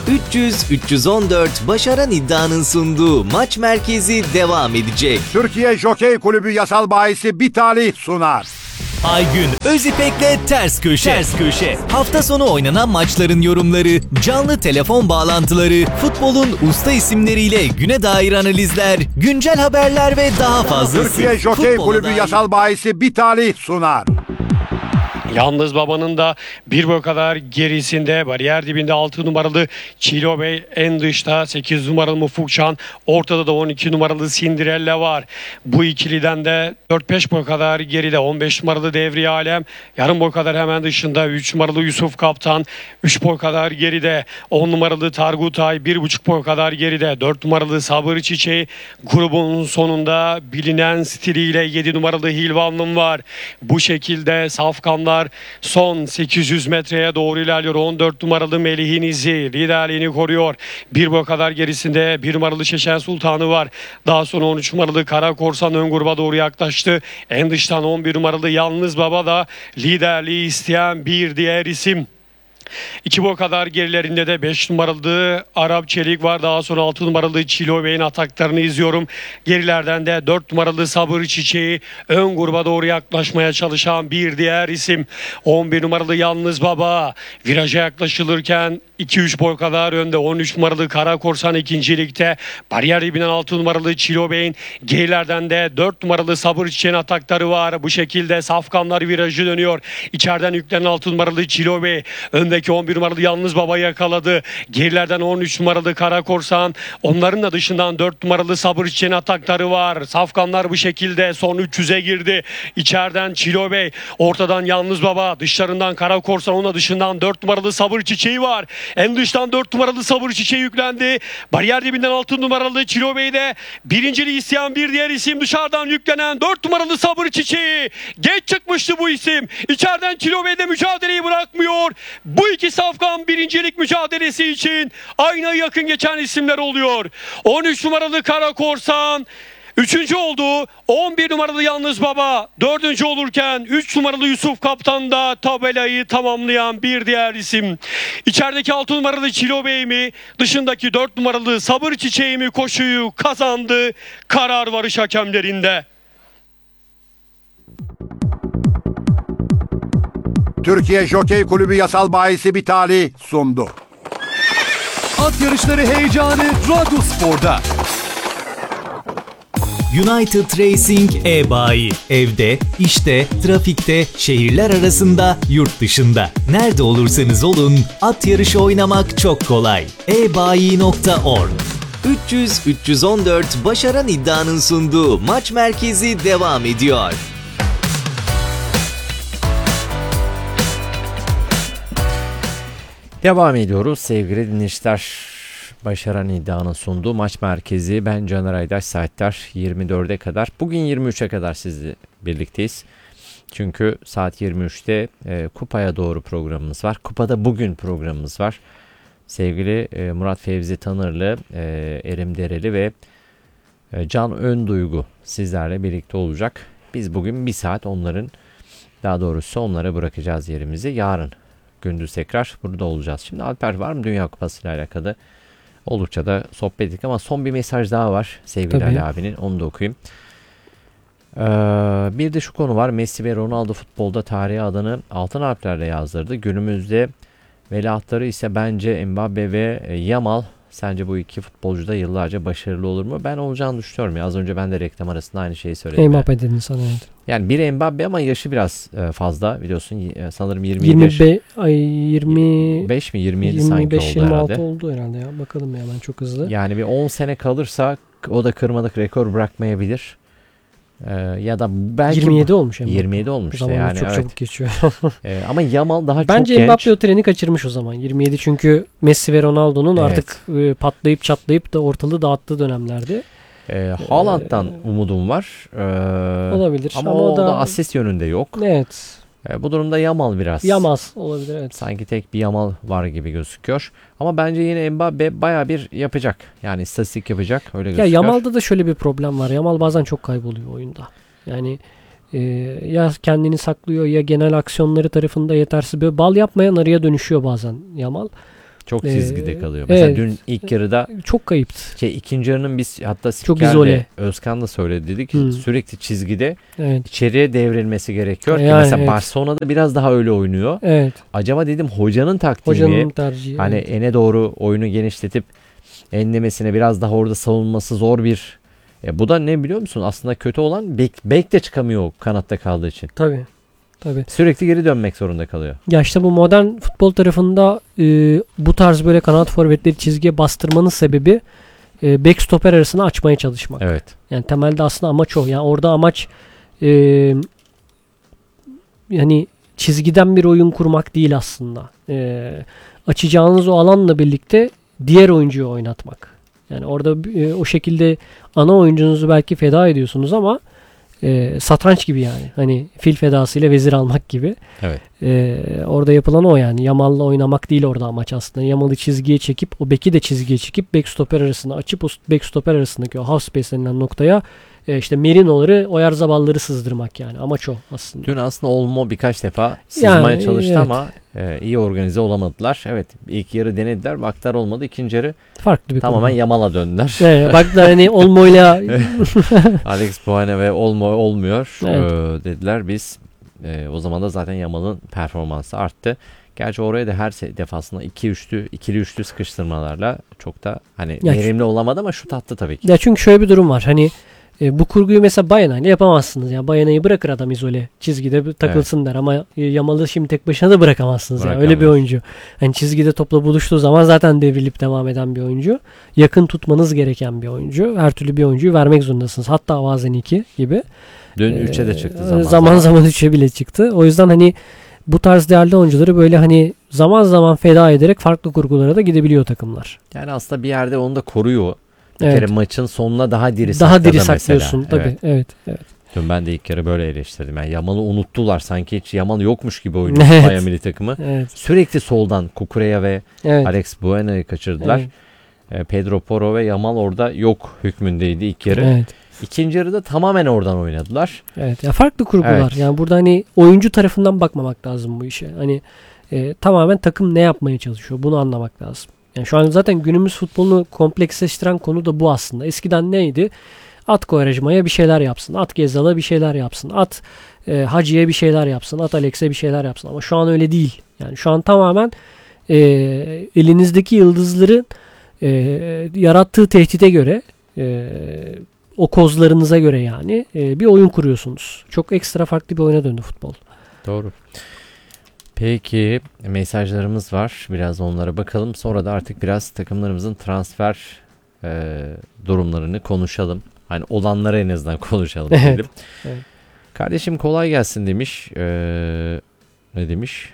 üç yüz üç yüz on dört Başaran İddia'nın sunduğu Maç Merkezi devam edecek. Türkiye Jokey Kulübü Yasal Bahisi Bitali sunar. Aygün Özipek'le Ters Köşe. Ters Köşe. Hafta sonu oynanan maçların yorumları, canlı telefon bağlantıları, futbolun usta isimleriyle güne dair analizler, güncel haberler ve daha fazlası. Türkiye Jokey Futbola Kulübü dair- Yasal Bahisi Bitali sunar. Yalnız Baba'nın da bir boy kadar gerisinde bariyer dibinde altı numaralı Çilo Bey, en dışta sekiz numaralı Mufukcan, ortada da on iki numaralı Cinderella var. Bu ikiliden de dört beş boy kadar geride on beş numaralı Devriye Alem, yarım boy kadar hemen dışında üç numaralı Yusuf Kaptan, üç boy kadar geride on numaralı Targutay, bir buçuk boy kadar geride dört numaralı Sabır Çiçeği, grubun sonunda bilinen stiliyle yedi numaralı Hilvanlım var. Bu şekilde safkanlar son sekiz yüz metreye doğru ilerliyor. on dört numaralı Melih'in izi liderliğini koruyor. Bir boy kadar gerisinde bir numaralı Şeşen Sultanı var. Daha sonra on üç numaralı Kara Korsan ön gruba doğru yaklaştı. En dıştan on bir numaralı Yalnız Baba da liderliği isteyen bir diğer isim. İki boy kadar gerilerinde de beş numaralı Arap Çelik var. Daha sonra altı numaralı Çilo Bey'in ataklarını izliyorum. Gerilerden de dört numaralı Sabır Çiçeği ön gruba doğru yaklaşmaya çalışan bir diğer isim. on bir numaralı Yalnız Baba viraja yaklaşılırken iki üç boy kadar önde. on üç numaralı Kara Korsan ikincilikte. Bariyer dibinden altı numaralı Çilo Bey'in, gerilerden de dört numaralı Sabır Çiçeği'nin atakları var. Bu şekilde safkanlar virajı dönüyor. İçeriden yüklenen altı numaralı Çilo Bey, öndeki on bir numaralı Yalnız Baba yakaladı. Gerilerden on üç numaralı Kara Korsan, onların da dışından dört numaralı Sabır Çiçeği'nin atakları var. Safkanlar bu şekilde son üç yüze girdi. İçeriden Çilo Bey, ortadan Yalnız Baba, dışlarından Kara Korsan, onun dışından dört numaralı Sabır Çiçeği var. En dıştan dört numaralı Sabır Çiçeği yüklendi. Bariyer dibinden altı numaralı Çilo Bey'de birinciliği isteyen bir diğer isim, dışarıdan yüklenen dört numaralı Sabır Çiçeği. Geç çıkmıştı bu isim. İçeriden Çilo Bey'de mücadeleyi bırakmıyor. Bu iki safkan birincilik mücadelesi için aynaya yakın geçen isimler oluyor. on üç numaralı Kara Korsan üçüncü oldu. on bir numaralı Yalnız Baba dördüncü olurken üç numaralı Yusuf Kaptan da tabelayı tamamlayan bir diğer isim. İçerideki altı numaralı Çilo Bey mi, dışındaki dört numaralı Sabır Çiçeği mi koşuyu kazandı. Karar varış hakemlerinde. Türkiye Jokey Kulübü Yasal Bahisi Bitali sundu. At yarışları heyecanı Radyospor'da. United Racing e-bayi. Evde, işte, trafikte, şehirler arasında, yurt dışında. Nerede olursanız olun, at yarışı oynamak çok kolay. e bayi nokta org. üç yüz üç yüz on dört Başaran İddia'nın sunduğu Maç Merkezi devam ediyor. Devam ediyoruz sevgili dinleyiciler. Başaran İddia'nın sunduğu Maç Merkezi. Ben Caner Aydaş, saatler yirmi dörde kadar. Bugün yirmi üçe kadar sizle birlikteyiz. Çünkü saat yirmi üçte e, Kupa'ya doğru programımız var. Kupa'da bugün programımız var. Sevgili e, Murat Fevzi Tanırlı, e, Erim Dereli ve e, Can Önduygu sizlerle birlikte olacak. Biz bugün bir saat onların, daha doğrusu onlara bırakacağız yerimizi. Yarın gündüz tekrar burada olacağız. Şimdi Alper var mı Dünya Kupası ile alakalı? Oldukça da sohbet ettik ama son bir mesaj daha var sevgili Tabii. Ali abinin, onu da okuyayım. Ee, bir de şu konu var. Messi ve Ronaldo futbolda tarihe adını altın harflerle yazdırdı. Günümüzde veliahtları ise bence Mbappe ve Yamal. Sence bu iki futbolcu da yıllarca başarılı olur mu? Ben olacağını düşünüyorum ya. Az önce ben de reklam arasında aynı şeyi söyledim. Mbappe dedin sana. Evet. Yani biri Mbappe ama yaşı biraz fazla biliyorsun. Sanırım yirmi yedi yirmi yaş. beş ay yirmi beş mi yirmi yedi yirmi sanki beş oldu yirmi herhalde. altı oldu herhalde ya. Bakalım ya, ben çok hızlı. Yani bir on sene kalırsa o da kırmadık rekor bırakmayabilir. Ee, ya da belki yirmi yedi olmuş Mbappe. yirmi yedi olmuş da Zamanı yani, çok evet. çabuk geçiyor. Ee, ama Yamal daha Bence çok Mbappe genç. o treni kaçırmış o zaman. yirmi yedi çünkü Messi ve Ronaldo'nun Evet. artık e, patlayıp çatlayıp da ortalığı dağıttığı dönemlerdi. Ee, Haaland'dan umudum var. Ee, Olabilir. Ama, Ama o o da- da asist yönünde yok. Evet. Ee, bu durumda Yamal biraz. Yamaz olabilir, evet. Sanki tek bir Yamal var gibi gözüküyor. Ama bence yine Mbappe baya bir yapacak. Yani istatistik yapacak. Öyle Ya gözüküyor. Yamal'da da şöyle bir problem var. Yamal bazen çok kayboluyor oyunda. Yani e, ya kendini saklıyor ya genel aksiyonları tarafında yetersiz. Böyle bal yapmayan arıya dönüşüyor bazen Yamal. Çok Ee, çizgide kalıyor. Mesela evet. dün ilk yarıda Çok kayıptı. şey ikinci yarının biz hatta Çok Spiker'le izole. Özkan da söyledi dedik. Hı. Sürekli çizgide Evet. içeriye devrilmesi gerekiyor. ki Yani mesela evet. Barcelona'da biraz daha öyle oynuyor. Evet. Acaba dedim hocanın taktiği Hocanın mi? tercihi. Hani evet. ene doğru oyunu genişletip enlemesine biraz daha orada savunması zor bir. E, bu da ne biliyor musun? Aslında kötü olan bek, bek de çıkamıyor kanatta kaldığı için. Tabii. Tabii. Sürekli geri dönmek zorunda kalıyor. Ya işte bu modern futbol tarafında e, bu tarz böyle kanat forvetleri çizgiye bastırmanın sebebi e, bek stoper arasını açmaya çalışmak. Evet. Yani temelde aslında amaç o. Yani orada amaç e, yani çizgiden bir oyun kurmak değil aslında. E, açacağınız o alanla birlikte diğer oyuncuyu oynatmak. Yani orada e, o şekilde ana oyuncunuzu belki feda ediyorsunuz ama e, satranç gibi yani. Hani fil fedasıyla vezir almak gibi. Evet. E, orada yapılan o yani. Yamal'la oynamak değil orada amaç aslında. Yamal'ı çizgiye çekip o beki de çizgiye çekip bek stoper arasında açıp o bek stoper arasındaki o half space denilen noktaya e, işte Merino'ları, Oyarzabal'ları sızdırmak yani. Amaç o aslında. Dün aslında Olmo birkaç defa sızmaya Yani, çalıştı evet. ama e, iyi organize olamadılar. Evet, ilk yarı denediler, baktılar olmadı. İkinci yarı Farklı bir tamamen konu. Yamal'a döndüler. Evet, bak da hani Olmo'yla Alex Boyne ve Olmo olmuyor Evet. e, dediler biz. E, o zaman da zaten Yamal'ın performansı arttı. Gerçi oraya da her se- defasında iki üçlü, ikili üçlü sıkıştırmalarla çok da hani Ya verimli olamadı ama şut attı tabii ki. ya çünkü şöyle bir durum var. Hani e, bu kurguyu mesela Bayana ile yapamazsınız. Yani Bayana'yı bırakır adam izole. Çizgide takılsın der ama e, Yamal'ı şimdi tek başına da bırakamazsınız. Yani. Öyle bir Bırakamayız. oyuncu. Hani çizgide topla buluştuğu zaman zaten devrilip devam eden bir oyuncu. Yakın tutmanız gereken bir oyuncu. Her türlü bir oyuncuyu vermek zorundasınız. Hatta bazen iki gibi. Dün Ee, üçe de çıktı zaman zaman zaman. zaman üçe bile çıktı. O yüzden hani bu tarz değerli oyuncuları böyle hani zaman zaman feda ederek farklı kurgulara da gidebiliyor takımlar. Yani aslında bir yerde onu da koruyor. Bir Evet. kere maçın sonuna daha diri Daha sakladı diri mesela. saklıyorsun tabii. Evet. Evet. Evet. Dün ben de ilk kere böyle eleştirdim. Yani Yamal'ı unuttular. Sanki hiç Yamal yokmuş gibi oynuyor Evet. İspanya milli takımı. Evet. Sürekli soldan Kukureya ve Evet. Alex Buena'yı kaçırdılar. Evet. E, Pedro Porro ve Yamal orada yok hükmündeydi ilk yarı. Evet. İkinci yarıda tamamen oradan oynadılar. Evet. Ya farklı kurgular. Evet. Yani burada hani oyuncu tarafından bakmamak lazım bu işe. Hani e, tamamen takım ne yapmaya çalışıyor bunu anlamak lazım. Yani şu an zaten günümüz futbolunu kompleksleştiren konu da bu aslında. Eskiden neydi? At Quaresma'ya bir şeyler yapsın. At Gezal'a bir şeyler yapsın. At e, Hacı'ya bir şeyler yapsın. At Alex'e bir şeyler yapsın. Ama şu an öyle değil. Yani şu an tamamen e, elinizdeki yıldızların e, yarattığı tehdide göre e, o kozlarınıza göre yani e, bir oyun kuruyorsunuz. Çok ekstra farklı bir oyuna döndü futbol. Doğru. Peki mesajlarımız var. Biraz onlara bakalım. Sonra da artık biraz takımlarımızın transfer e, durumlarını konuşalım. Hani olanları en azından konuşalım Evet. diyelim. Evet. Kardeşim kolay gelsin demiş. Ee, ne demiş?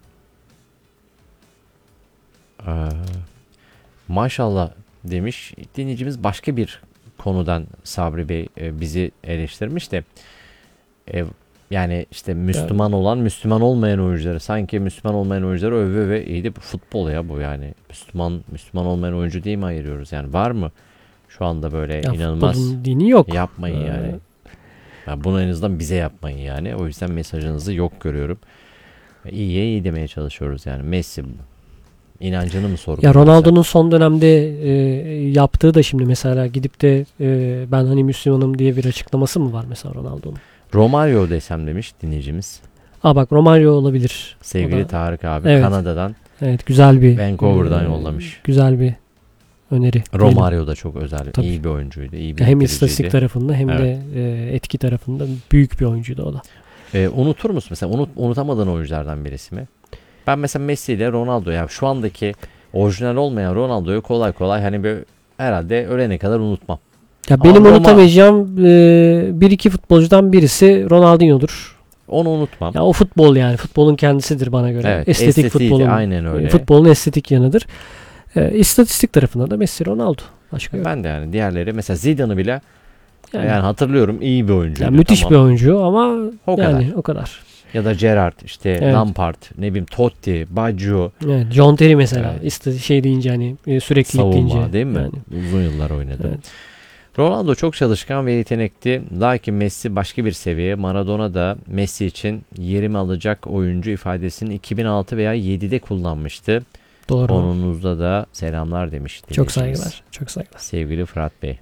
Ee, maşallah demiş. Dinleyicimiz başka bir konudan Sabri Bey e, bizi eleştirmiş de e, yani işte Müslüman olan Müslüman olmayan oyuncuları sanki Müslüman olmayan oyuncuları öve ve iyi de bu futbol ya bu yani Müslüman Müslüman olmayan oyuncu diye mi ayırıyoruz yani var mı şu anda böyle Ya inanılmaz futbolun dini yok. yapmayın Ee, yani. Yani bunu en azından bize yapmayın yani. O yüzden mesajınızı yok görüyorum. İyiye iyi demeye çalışıyoruz yani. Messi inancını mı sorguluyor? Ya Ronaldo'nun son dönemde e, yaptığı da şimdi mesela gidip de e, ben hani Müslümanım diye bir açıklaması mı var mesela Ronaldo'nun? Romario desem demiş dinleyicimiz. Aa bak Romario olabilir. Sevgili O da- Tarık abi Evet. Kanada'dan Evet güzel bir Vancouver'dan e, yollamış. Güzel bir öneri. Romario da çok özel. Tabii. İyi bir oyuncuydu. İyi bir Hem bitiriciydi. istatistik tarafında hem Evet. de e, etki tarafında büyük bir oyuncuydu o da. Ee, unutur musun mesela? Unut, unutamadığın oyunculardan birisi mi? Ben mesela Messi ile Ronaldo ya şu andaki orijinal olmayan Ronaldo'yu kolay kolay hani böyle herhalde ölene kadar unutmam. Ya Ama benim Roma- unutamayacağım e, bir iki futbolcudan birisi Ronaldinho'dur. Onu unutmam. Ya o futbol yani futbolun kendisidir bana göre. Evet, Estetik estetiğiydi, futbolun aynen öyle. futbolun estetik yanıdır. E, istatistik tarafında da Messi, Ronaldo. Başka yok. Ben de yani diğerleri mesela Zidane'ı bile yani, Yani, hatırlıyorum iyi bir oyuncuydu. yani müthiş tamam. bir oyuncu ama O yani kadar. o kadar. Ya da Gerrard işte Evet. Lampard ne bileyim Totti, Baggio Evet, John Terry mesela Evet. iste şey deyince hani e, süreklilik savunma deyince. değil mi? Yani, Uzun yıllar oynadı. evet. Ronaldo çok çalışkan ve yetenekli. Lakin Messi başka bir seviye. Maradona da Messi için yerimi alacak oyuncu ifadesini iki bin altı veya yedide kullanmıştı. Doğru. Konunuzda da selamlar demiş. Çok dinleyicimiz. saygılar. Çok saygılar. Sevgili Fırat Bey.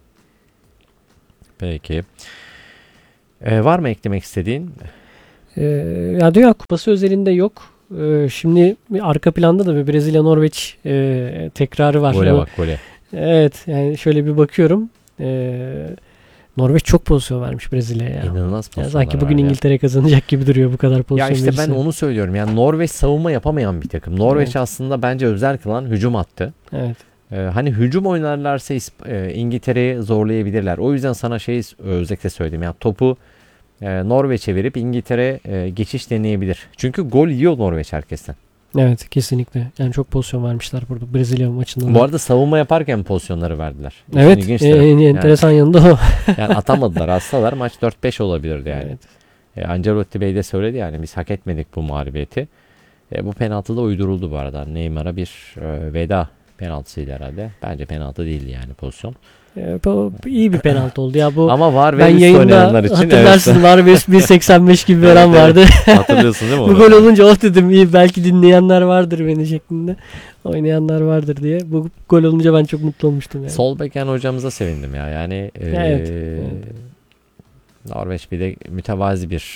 Peki. Ee, var mı eklemek istediğin? Ee, ya Dünya Kupası özelinde yok. Ee, şimdi bir arka planda da bir Brezilya-Norveç e, tekrarı var. Gole O- bak gole. Evet, yani şöyle bir bakıyorum. Ee, Norveç çok pozisyon vermiş Brezilya'ya. İnanılmaz Yani pozisyonlar sanki bugün var ya. İngiltere kazanacak gibi duruyor bu kadar Ya pozisyon işte ben verirse. onu söylüyorum. Yani Norveç savunma yapamayan bir takım. Norveç Evet. aslında bence özel kılan hücum hattı. Evet. Ee, hani hücum oynarlarsa İsp- e, İngiltere'yi zorlayabilirler. O yüzden sana şeyi s- özellikle söyledim. Yani topu e, Norveç'e verip İngiltere e, geçiş deneyebilir. Çünkü gol yiyor Norveç herkesten. Evet, kesinlikle. Yani çok pozisyon vermişler burada Brezilya maçında. Bu da. arada savunma yaparken pozisyonları verdiler. İşin Evet, ilginç en, tarafı. en Yani- enteresan yanı da o. Yani atamadılar, atsalar maç dört beş olabilirdi yani. Evet. E, Ancelotti Bey de söyledi yani biz hak etmedik bu mağlubiyeti. E, bu penaltı da uyduruldu bu arada. Neymar'a bir e, veda penaltısıydı herhalde. Bence penaltı değildi yani pozisyon. Ee, bu iyi bir penaltı oldu ya bu. Ama var ve Ben üst yayında oynayanlar için hatırlarsın var bir bir seksen beş gibi veren Evet, evet. vardı. hatırlıyorsun değil mi? Bu onu? gol olunca oh dedim iyi belki dinleyenler vardır beni şeklinde. Oynayanlar vardır diye. Bu gol olunca ben çok mutlu olmuştum yani. Sol beken hocamıza sevindim ya. Yani e, Evet, Norveç bir de mütevazi bir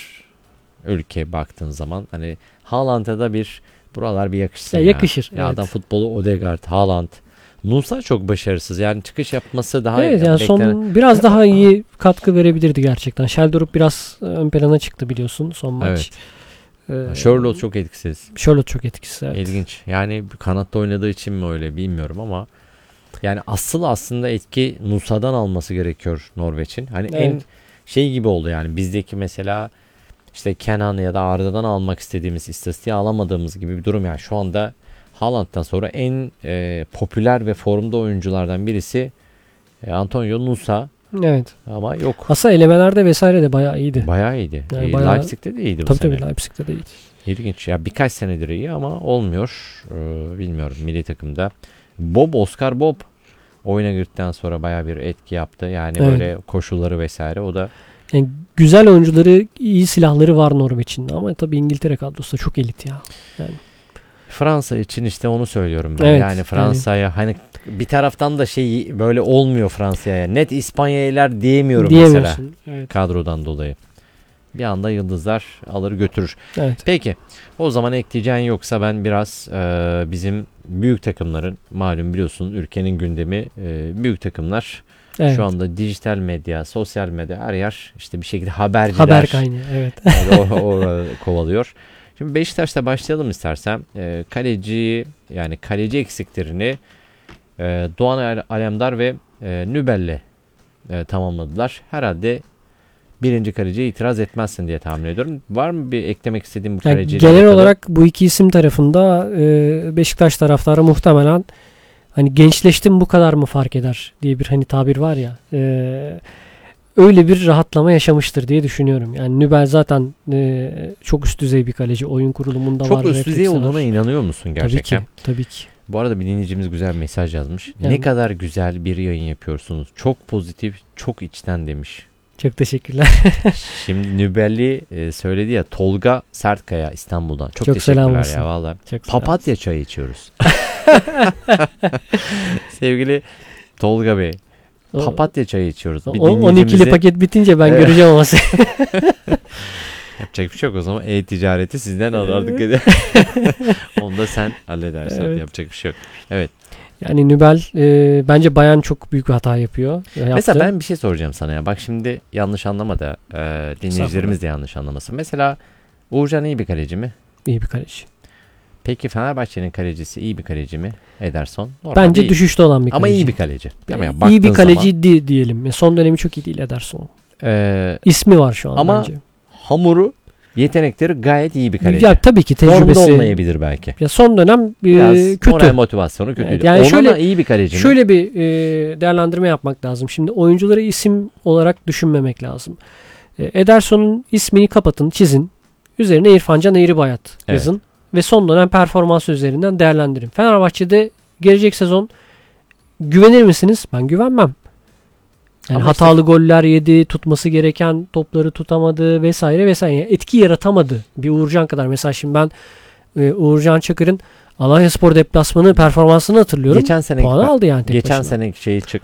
ülke baktığın zaman. Hani Haaland'a da bir buralar bir yakışsın Ya ya. yakışır, Ya evet. adam futbolu Odegaard, Haaland. Nusa çok başarısız. Yani çıkış yapması daha Evet yani son beklenen- biraz daha iyi katkı verebilirdi gerçekten. Sheldrup biraz e, ön plana çıktı biliyorsun son maç. Evet. Ee, Charlotte çok etkisiz. Charlotte çok etkisiz. Evet. İlginç. Yani kanatta oynadığı için mi öyle bilmiyorum ama yani asıl aslında etki Nusa'dan alması gerekiyor Norveç'in. Hani en Evet. şey gibi oldu yani bizdeki mesela işte Kenan ya da Arda'dan almak istediğimiz istatistiği alamadığımız gibi bir durum yani şu anda Haaland'dan sonra en e, popüler ve formda oyunculardan birisi e, Antonio Nusa Evet. ama yok. Aslında elemelerde vesaire de bayağı iyiydi. Bayağı iyiydi. Yani E, bayağı- Leipzig'te de iyiydi bu Tabii sene. tabii Leipzig'te de iyiydi. İlginç ya birkaç senedir iyi ama olmuyor. Ee, bilmiyorum milli takımda. Bob Oscar Bob oyuna girdikten sonra bayağı bir etki yaptı. Yani Evet. böyle koşulları vesaire o da Yani güzel oyuncuları, iyi silahları var Norveç'in ama tabii İngiltere kadrosu da çok elit ya. Yani Fransa için işte onu söylüyorum ben. Evet, yani Fransa'ya hani bir taraftan da şey böyle olmuyor Fransa'ya. Net İspanya'yılar diyemiyorum mesela diyemiyorsun. Evet. kadrodan dolayı. Bir anda yıldızlar alır götürür. Evet. Peki o zaman ekleyeceğin yoksa ben biraz e, bizim büyük takımların malum biliyorsun ülkenin gündemi e, büyük takımlar Evet. şu anda dijital medya, sosyal medya her yer işte bir şekilde haberciler Haber kaynağı. Evet. yani o, o kovalıyor. Şimdi Beşiktaş'ta başlayalım istersen. E, kaleci yani kaleci eksiklerini e, Doğan Alemdar ve e, Nübel'le e, tamamladılar. Herhalde birinci kaleciye itiraz etmezsin diye tahmin ediyorum. Var mı bir eklemek istediğin bu Yani kaleciyle genel alakalı? olarak bu iki isim tarafında e, Beşiktaş taraftarı muhtemelen hani gençleştim bu kadar mı fark eder diye bir hani tabir var ya. E, öyle bir rahatlama yaşamıştır diye düşünüyorum. Yani Nübel zaten e, çok üst düzey bir kaleci. Oyun kurulumunda çok var. üst düzey refleksi var. olduğuna inanıyor musun gerçekten? Tabii ki. Tabii ki. Bu arada bir dinleyicimiz güzel bir mesaj yazmış. Yani- Ne kadar güzel bir yayın yapıyorsunuz. Çok pozitif, çok içten demiş. Çok teşekkürler. Şimdi Nübelli e, söyledi ya Tolga Sertkaya İstanbul'dan. Çok, Çok selam teşekkürler olsun. ya valla. Çok sağ ol. Papatya çayı içiyoruz. Sevgili Tolga Bey. O- Papatya çayı içiyoruz. o- Bir on ikili dinleyicimize- paket bitince ben Evet. göreceğim ama sen- Yapacak bir şey yok o zaman. E-ticareti sizden alırdık. Onu da sen halledersen Evet. yapacak bir şey yok. Evet. Yani Nübel e, bence Bayan çok büyük bir hata yapıyor. Yaptı. Mesela ben bir şey soracağım sana ya. Bak şimdi yanlış anlama da e, dinleyicilerimiz de yanlış anlamasın. Mesela Uğurcan iyi bir kaleci mi? iyi bir kaleci. Peki Fenerbahçe'nin kalecisi iyi bir kaleci mi? Ederson. Normal Bence değil. düşüşte olan bir kaleci. Ama iyi bir kaleci. Ama Yani yani iyi bir baktığın kaleci zaman, di- diyelim. Son dönemi çok iyi değil Ederson. e, İsmi var şu an Ama bence. hamuru, yetenekleri gayet iyi bir kaleci. Ya tabii ki Formda tecrübesi. olmayabilir belki. Ya son dönem e, Biraz kötü. moral motivasyonu kötüydü. Evet, yani Ona şöyle- da iyi bir kaleci mi? Şöyle bir e, değerlendirme yapmak lazım. Şimdi oyuncuları isim olarak düşünmemek lazım. E, Ederson'un ismini kapatın, çizin. Üzerine İrfan Can Eğribayat Evet. yazın. Ve son dönem performansı üzerinden değerlendirin. Fenerbahçe'de gelecek sezon güvenir misiniz? Ben güvenmem. Yani Ama hatalı goller yedi, tutması gereken topları tutamadı vesaire vesaire. Yani etki yaratamadı bir Uğurcan kadar. Mesela şimdi ben e, Uğurcan Çakır'ın Alanyaspor deplasmanı performansını hatırlıyorum. Geçen sene puanı aldı yani tek Geçen başına. sene şeyi çık.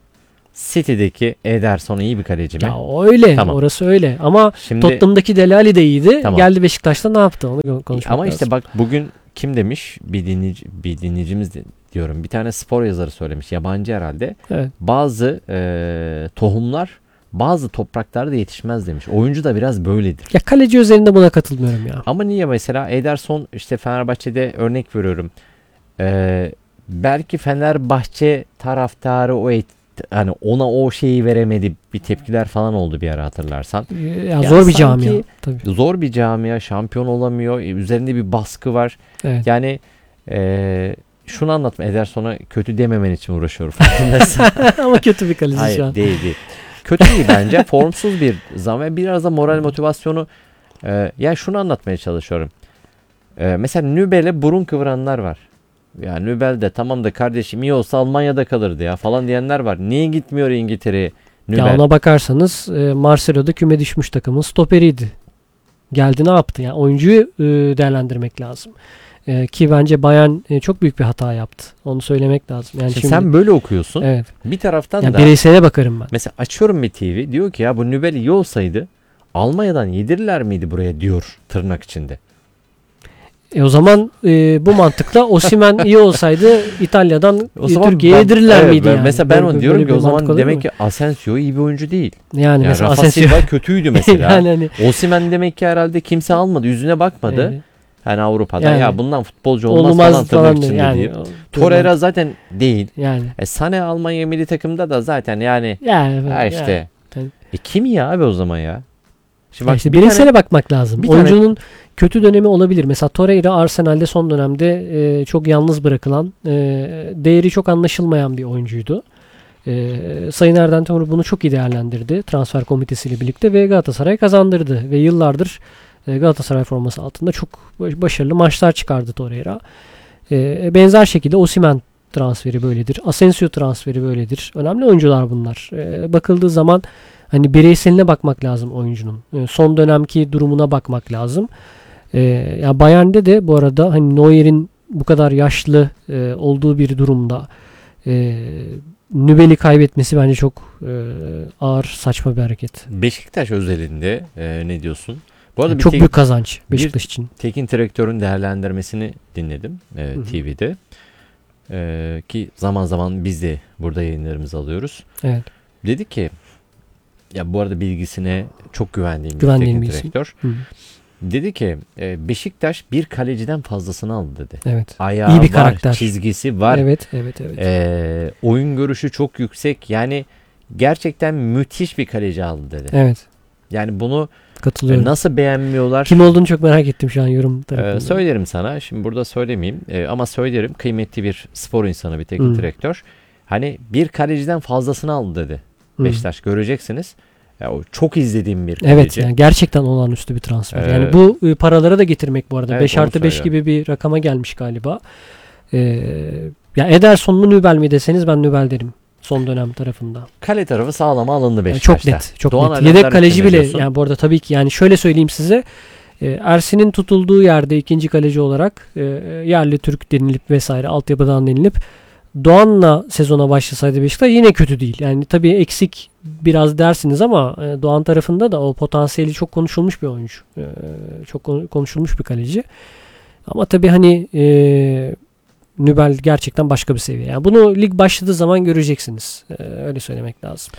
City'deki Ederson iyi bir kaleci mi? Ya öyle. Tamam. Orası öyle. Ama Şimdi Tottenham'daki Dele Alli de iyiydi. Tamam. Geldi Beşiktaş'ta ne yaptı? Onu konuşmak ama lazım. işte bak bugün kim demiş? Bir dinleyici, bir dinleyicimiz de- diyorum. Bir tane spor yazarı söylemiş. Yabancı herhalde. Evet. Bazı eee, tohumlar bazı topraklarda yetişmez demiş. Oyuncu da biraz böyledir. Ya kaleci üzerinde buna katılmıyorum ya. Ama niye mesela Ederson işte Fenerbahçe'de örnek veriyorum. Eee, belki Fenerbahçe taraftarı o et, hani ona o şeyi veremedi, bir tepkiler falan oldu bir ara hatırlarsan. Ya, Ya zor bir sanki camia. Tabii. Zor bir camia, şampiyon olamıyor. e, Üzerinde bir baskı var. Evet. Yani eee, şunu anlatma, Ederson'a kötü dememen için uğraşıyorum. Farkındaysan. Ama kötü bir kaleci şu Hayır an. değil değil. Kötü değil bence. Formsuz bir zaman ve biraz da moral motivasyonu. E, ya şunu anlatmaya çalışıyorum. E, mesela Nübel'e burun kıvıranlar var. Ya Nübel de tamam da kardeşim iyi olsa Almanya'da kalırdı ya falan diyenler var. Niye gitmiyor İngiltere'ye Nübel? Ya ona bakarsanız e, Marcelo'da küme düşmüş takımın stoperiydi. Geldi ne yaptı? Yani oyuncuyu e, değerlendirmek lazım. E, ki bence Bayern e, çok büyük bir hata yaptı. Onu söylemek lazım. Yani Şimdi şimdi, sen böyle okuyorsun. evet. Bir taraftan Yani da bireysele bakarım ben. mesela açıyorum bir T V, diyor ki ya bu Nübel iyi olsaydı Almanya'dan yedirirler miydi buraya diyor tırnak içinde. E o zaman e, bu mantıkla Osimhen iyi olsaydı İtalya'dan O e, zaman Türkiye'ye ben- yedirirler evet, miydi ben- yani? Mesela ben Böyle- onu böyle diyorum bir ki o mantık zaman olabilir demek mi? ki Asensio iyi bir oyuncu değil. yani, Yani mesela Rafa Asensio Silva kötüydü mesela. yani hani Osimhen demek ki herhalde kimse almadı, yüzüne bakmadı. e, Hani Avrupa'da Yani. ya bundan futbolcu olmaz, olmaz falan falan, tırnak içinde yani. deyip. o- Torreira zaten değil. yani E Sané Almanya milli takımda da zaten yani yani ha işte. yani. E kim ya abi o zaman ya? Şimdi Ya bak işte bir bireysele tane- bakmak lazım. bir tane- Oyuncunun kötü dönemi olabilir. Mesela Torreira Arsenal'de son dönemde e, çok yalnız bırakılan, e, değeri çok anlaşılmayan bir oyuncuydu. E, Sayın Erden Timur bunu çok iyi değerlendirdi transfer komitesiyle birlikte ve Galatasaray kazandırdı ve yıllardır e, Galatasaray forması altında çok baş- başarılı maçlar çıkardı Torreira. E, benzer şekilde Osimhen transferi böyledir. Asensio transferi böyledir. Önemli oyuncular bunlar. E, bakıldığı zaman hani bireyseline bakmak lazım oyuncunun. E, son dönemki durumuna bakmak lazım. E, ya Bayern'de de bu arada hani Neuer'in bu kadar yaşlı e, olduğu bir durumda e, Nübel'i kaybetmesi bence çok e, ağır, saçma bir hareket. Beşiktaş özelinde e, ne diyorsun? Bu arada Yani bir çok tek- büyük kazanç Beşiktaş için. teknik direktörün değerlendirmesini dinledim e, Hı hı. T V'de. E, ki zaman zaman biz de burada yayınlarımızı alıyoruz. Evet. Dedi ki ya bu arada bilgisine çok güvendiğim bir Güvendiğim teknik bir isim. direktör. Hı. Dedi ki e, Beşiktaş bir kaleciden fazlasını aldı dedi. Evet. Ayağı İyi bir var, karakter. çizgisi var. Evet, evet, evet. E, oyun görüşü çok yüksek. Yani gerçekten müthiş bir kaleci aldı dedi. Evet. Yani bunu e, Katılıyorum. nasıl beğenmiyorlar? Kim olduğunu çok merak ettim şu an yorum tarafından. Ee, söylerim sana. Şimdi burada söylemeyeyim. Ee, ama söylerim. Kıymetli bir spor insanı, bir teknik Hı. direktör. Hani bir kaleciden fazlasını aldı dedi. Hı. Beşiktaş göreceksiniz. Ya, o çok izlediğim bir kaleci. Evet yani gerçekten olağanüstü bir transfer. Ee, yani bu e, paralara da getirmek bu arada. Evet, beş onu artı beş söylüyorum. gibi bir rakama gelmiş galiba. Ee, ya Ederson mu Nübel mi deseniz ben Nübel derim. Son dönem tarafında. Kale tarafı sağlama alındı Yani Beşiktaş'ta. çok net. Çok Doğan net. Alemdar Yedek kaleci için ne bile diyorsun? yani bu arada tabii ki yani şöyle söyleyeyim size. E, Ersin'in tutulduğu yerde ikinci kaleci olarak e, yerli Türk denilip vesaire altyapıdan denilip Doğan'la sezona başlasaydı Beşiktaş yine kötü değil. Yani tabii eksik biraz dersiniz ama e, Doğan tarafında da o potansiyeli çok konuşulmuş bir oyuncu. E, çok konu- konuşulmuş bir kaleci. Ama tabii hani e, Nübel gerçekten başka bir seviye. Yani bunu lig başladığı zaman göreceksiniz. E, öyle söylemek lazım.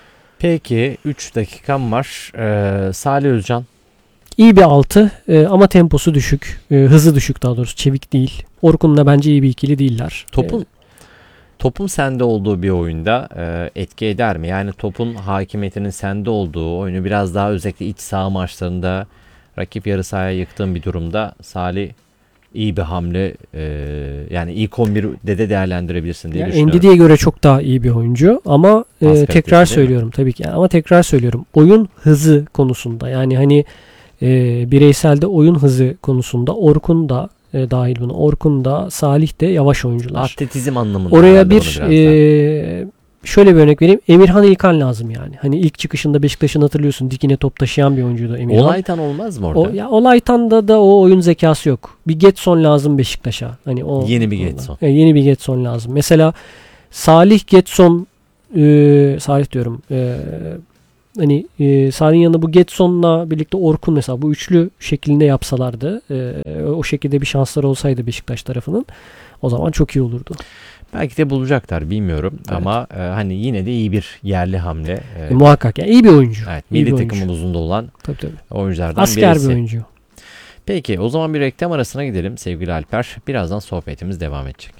Peki üç dakikam var. Ee, Salih Özcan. İyi bir altı e, ama temposu düşük. E, hızı düşük daha doğrusu. Çevik değil. Orkun'la bence iyi bir ikili değiller. Topun E, topun sende olduğu bir oyunda e, etki eder mi? Yani topun hakimiyetinin sende olduğu oyunu biraz daha özellikle iç saha maçlarında rakip yarı sahaya yıktığın bir durumda Salih iyi bir hamle, e, yani ilk on birde de değerlendirebilirsin diye yani düşünüyorum. Ndidi'ye göre çok daha iyi bir oyuncu ama e, Pas kalitesi tekrar değil mi? söylüyorum tabii ki. Yani ama tekrar söylüyorum. Oyun hızı konusunda yani hani e, bireyselde oyun hızı konusunda Orkun da e, dahil buna. Orkun da Salih de yavaş oyuncular. Atletizm anlamında. Oraya herhalde bir bunu biraz daha. e, şöyle bir örnek vereyim. Emirhan İlkan lazım yani. Hani ilk çıkışında Beşiktaş'ın hatırlıyorsun. Dikine top taşıyan bir oyuncuydu Emirhan. Olaytan olmaz mı orada? O, ya Olaytan'da da o oyun zekası yok. Bir Getson lazım Beşiktaş'a. Hani o Yeni bir Getson. E, yeni bir Getson lazım. Mesela Salih Getson e, Salih diyorum. E, hani e, Salih'in yanında bu Getson'la birlikte Orkun mesela bu üçlü şeklinde yapsalardı. E, o şekilde bir şansları olsaydı Beşiktaş tarafının o zaman çok iyi olurdu. Belki de bulacaklar bilmiyorum Evet. ama e, hani yine de iyi bir yerli hamle. E, E, muhakkak yani iyi bir oyuncu. evet, İyi milli bir takımımızda olan Tabii tabii. oyunculardan Asker birisi. bir oyuncu. Peki o zaman bir reklam arasına gidelim sevgili Alper. Birazdan sohbetimiz devam edecek.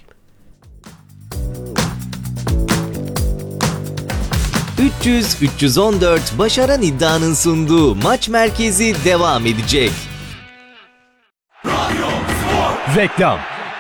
üç yüz üç yüz on dört Başaran İddia'nın sunduğu Maç Merkezi devam edecek. Reklam.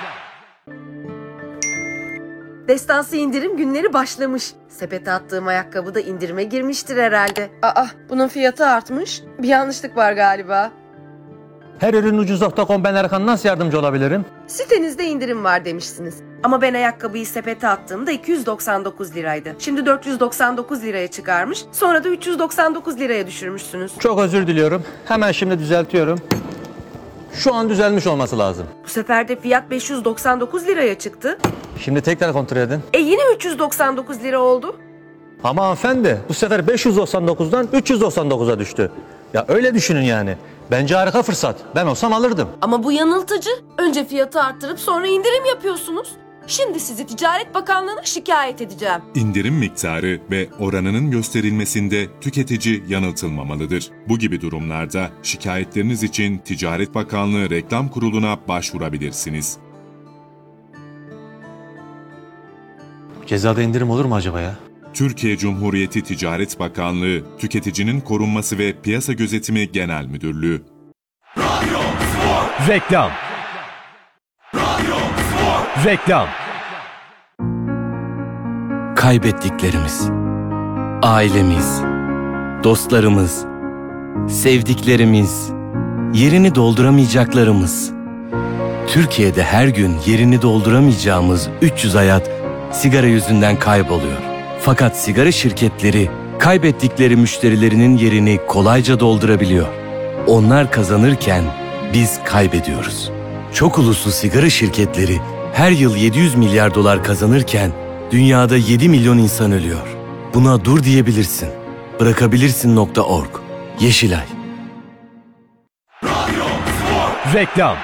Destansı indirim günleri başlamış. Sepete attığım ayakkabı da indirime girmiştir herhalde. Aa, bunun fiyatı artmış. Bir yanlışlık var galiba. Her ürün ucuz nokta com, ben Erkan, nasıl yardımcı olabilirim? Sitenizde indirim var demişsiniz. Ama ben ayakkabıyı sepete attığımda iki yüz doksan dokuz liraydı. Şimdi dört yüz doksan dokuz liraya çıkarmış. Sonra da üç yüz doksan dokuz liraya düşürmüşsünüz. Çok özür diliyorum. Hemen şimdi düzeltiyorum. Şu an düzelmiş olması lazım. Bu sefer de fiyat beş yüz doksan dokuz liraya çıktı. Şimdi tekrar kontrol edin. E yine üç yüz doksan dokuz lira oldu. Ama hanımefendi, bu sefer beş yüz doksan dokuzdan üç yüz doksan dokuza düştü. Ya öyle düşünün yani. Bence harika fırsat. Ben olsam alırdım. Ama bu yanıltıcı. Önce fiyatı arttırıp sonra indirim yapıyorsunuz. Şimdi sizi Ticaret Bakanlığı'na şikayet edeceğim. İndirim miktarı ve oranının gösterilmesinde tüketici yanıltılmamalıdır. Bu gibi durumlarda şikayetleriniz için Ticaret Bakanlığı Reklam Kurulu'na başvurabilirsiniz. Cezada indirim olur mu acaba ya? Türkiye Cumhuriyeti Ticaret Bakanlığı, Tüketicinin Korunması ve Piyasa Gözetimi Genel Müdürlüğü. Reklam. Reklam. Kaybettiklerimiz, ailemiz, dostlarımız, sevdiklerimiz, yerini dolduramayacaklarımız. Türkiye'de her gün yerini dolduramayacağımız üç yüz hayat sigara yüzünden kayboluyor. Fakat sigara şirketleri kaybettikleri müşterilerinin yerini kolayca doldurabiliyor. Onlar kazanırken biz kaybediyoruz. Çok uluslu sigara şirketleri her yıl yedi yüz milyar dolar kazanırken dünyada yedi milyon insan ölüyor. Buna dur diyebilirsin. Bırakabilirsin nokta org. Yeşilay. Reklam.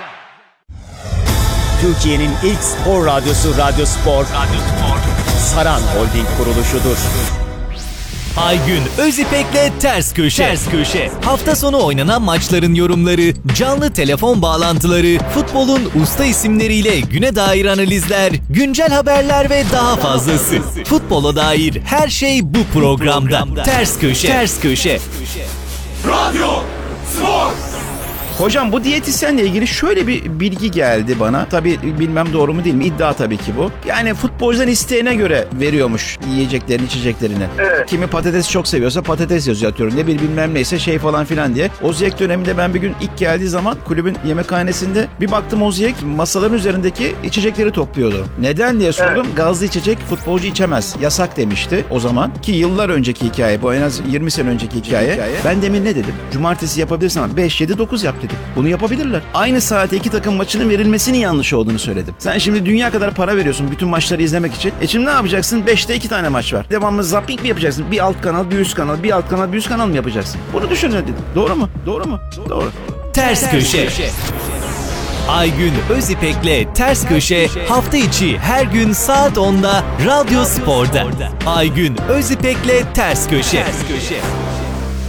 Türkiye'nin ilk spor radyosu Radyo Spor, Radyo Spor, Saran Holding kuruluşudur. Aygün Özipek'le Ters Köşe. Ters Köşe. Hafta sonu oynanan maçların yorumları, canlı telefon bağlantıları, futbolun usta isimleriyle güne dair analizler, güncel haberler ve daha fazlası. Futbola dair her şey bu programda. Ters Köşe. Ters Köşe. Radyo Spor. Hocam bu diyetisyenle ilgili şöyle bir bilgi geldi bana. Tabii bilmem doğru mu değil mi? İddia tabii ki bu. Yani futbolcudan isteğine göre veriyormuş yiyeceklerini, içeceklerini. Evet. Kimi patates çok seviyorsa patates yazıyor atıyorum. Ne bir bilmem neyse şey falan filan diye. Oziyek döneminde ben bir gün ilk geldiği zaman kulübün yemekhanesinde bir baktım Oziyek masaların üzerindeki içecekleri topluyordu. Neden diye sordum. Evet. Gazlı içecek futbolcu içemez. Yasak demişti o zaman. Ki yıllar önceki hikaye bu, en az yirmi sene önceki hikaye. hikaye. Ben demin ne dedim? Cumartesi yapabilirsin ama beş yedi dokuz yap dedim. Bunu yapabilirler. Aynı saate iki takım maçının verilmesinin yanlış olduğunu söyledim. Sen şimdi dünya kadar para veriyorsun bütün maçları izlemek için. E şimdi ne yapacaksın? beşte iki tane maç var. Devamlı zapping mi yapacaksın? Bir alt kanal, bir üst kanal, bir alt kanal, bir üst kanal mı yapacaksın? Bunu düşünün dedim. Doğru mu? Doğru mu? Doğru. Ters Köşe. Aygün Özipek'le Ters Köşe hafta içi her gün saat onda Radyo Spor'da. Aygün Özipek'le Ters Köşe. Ters Köşe.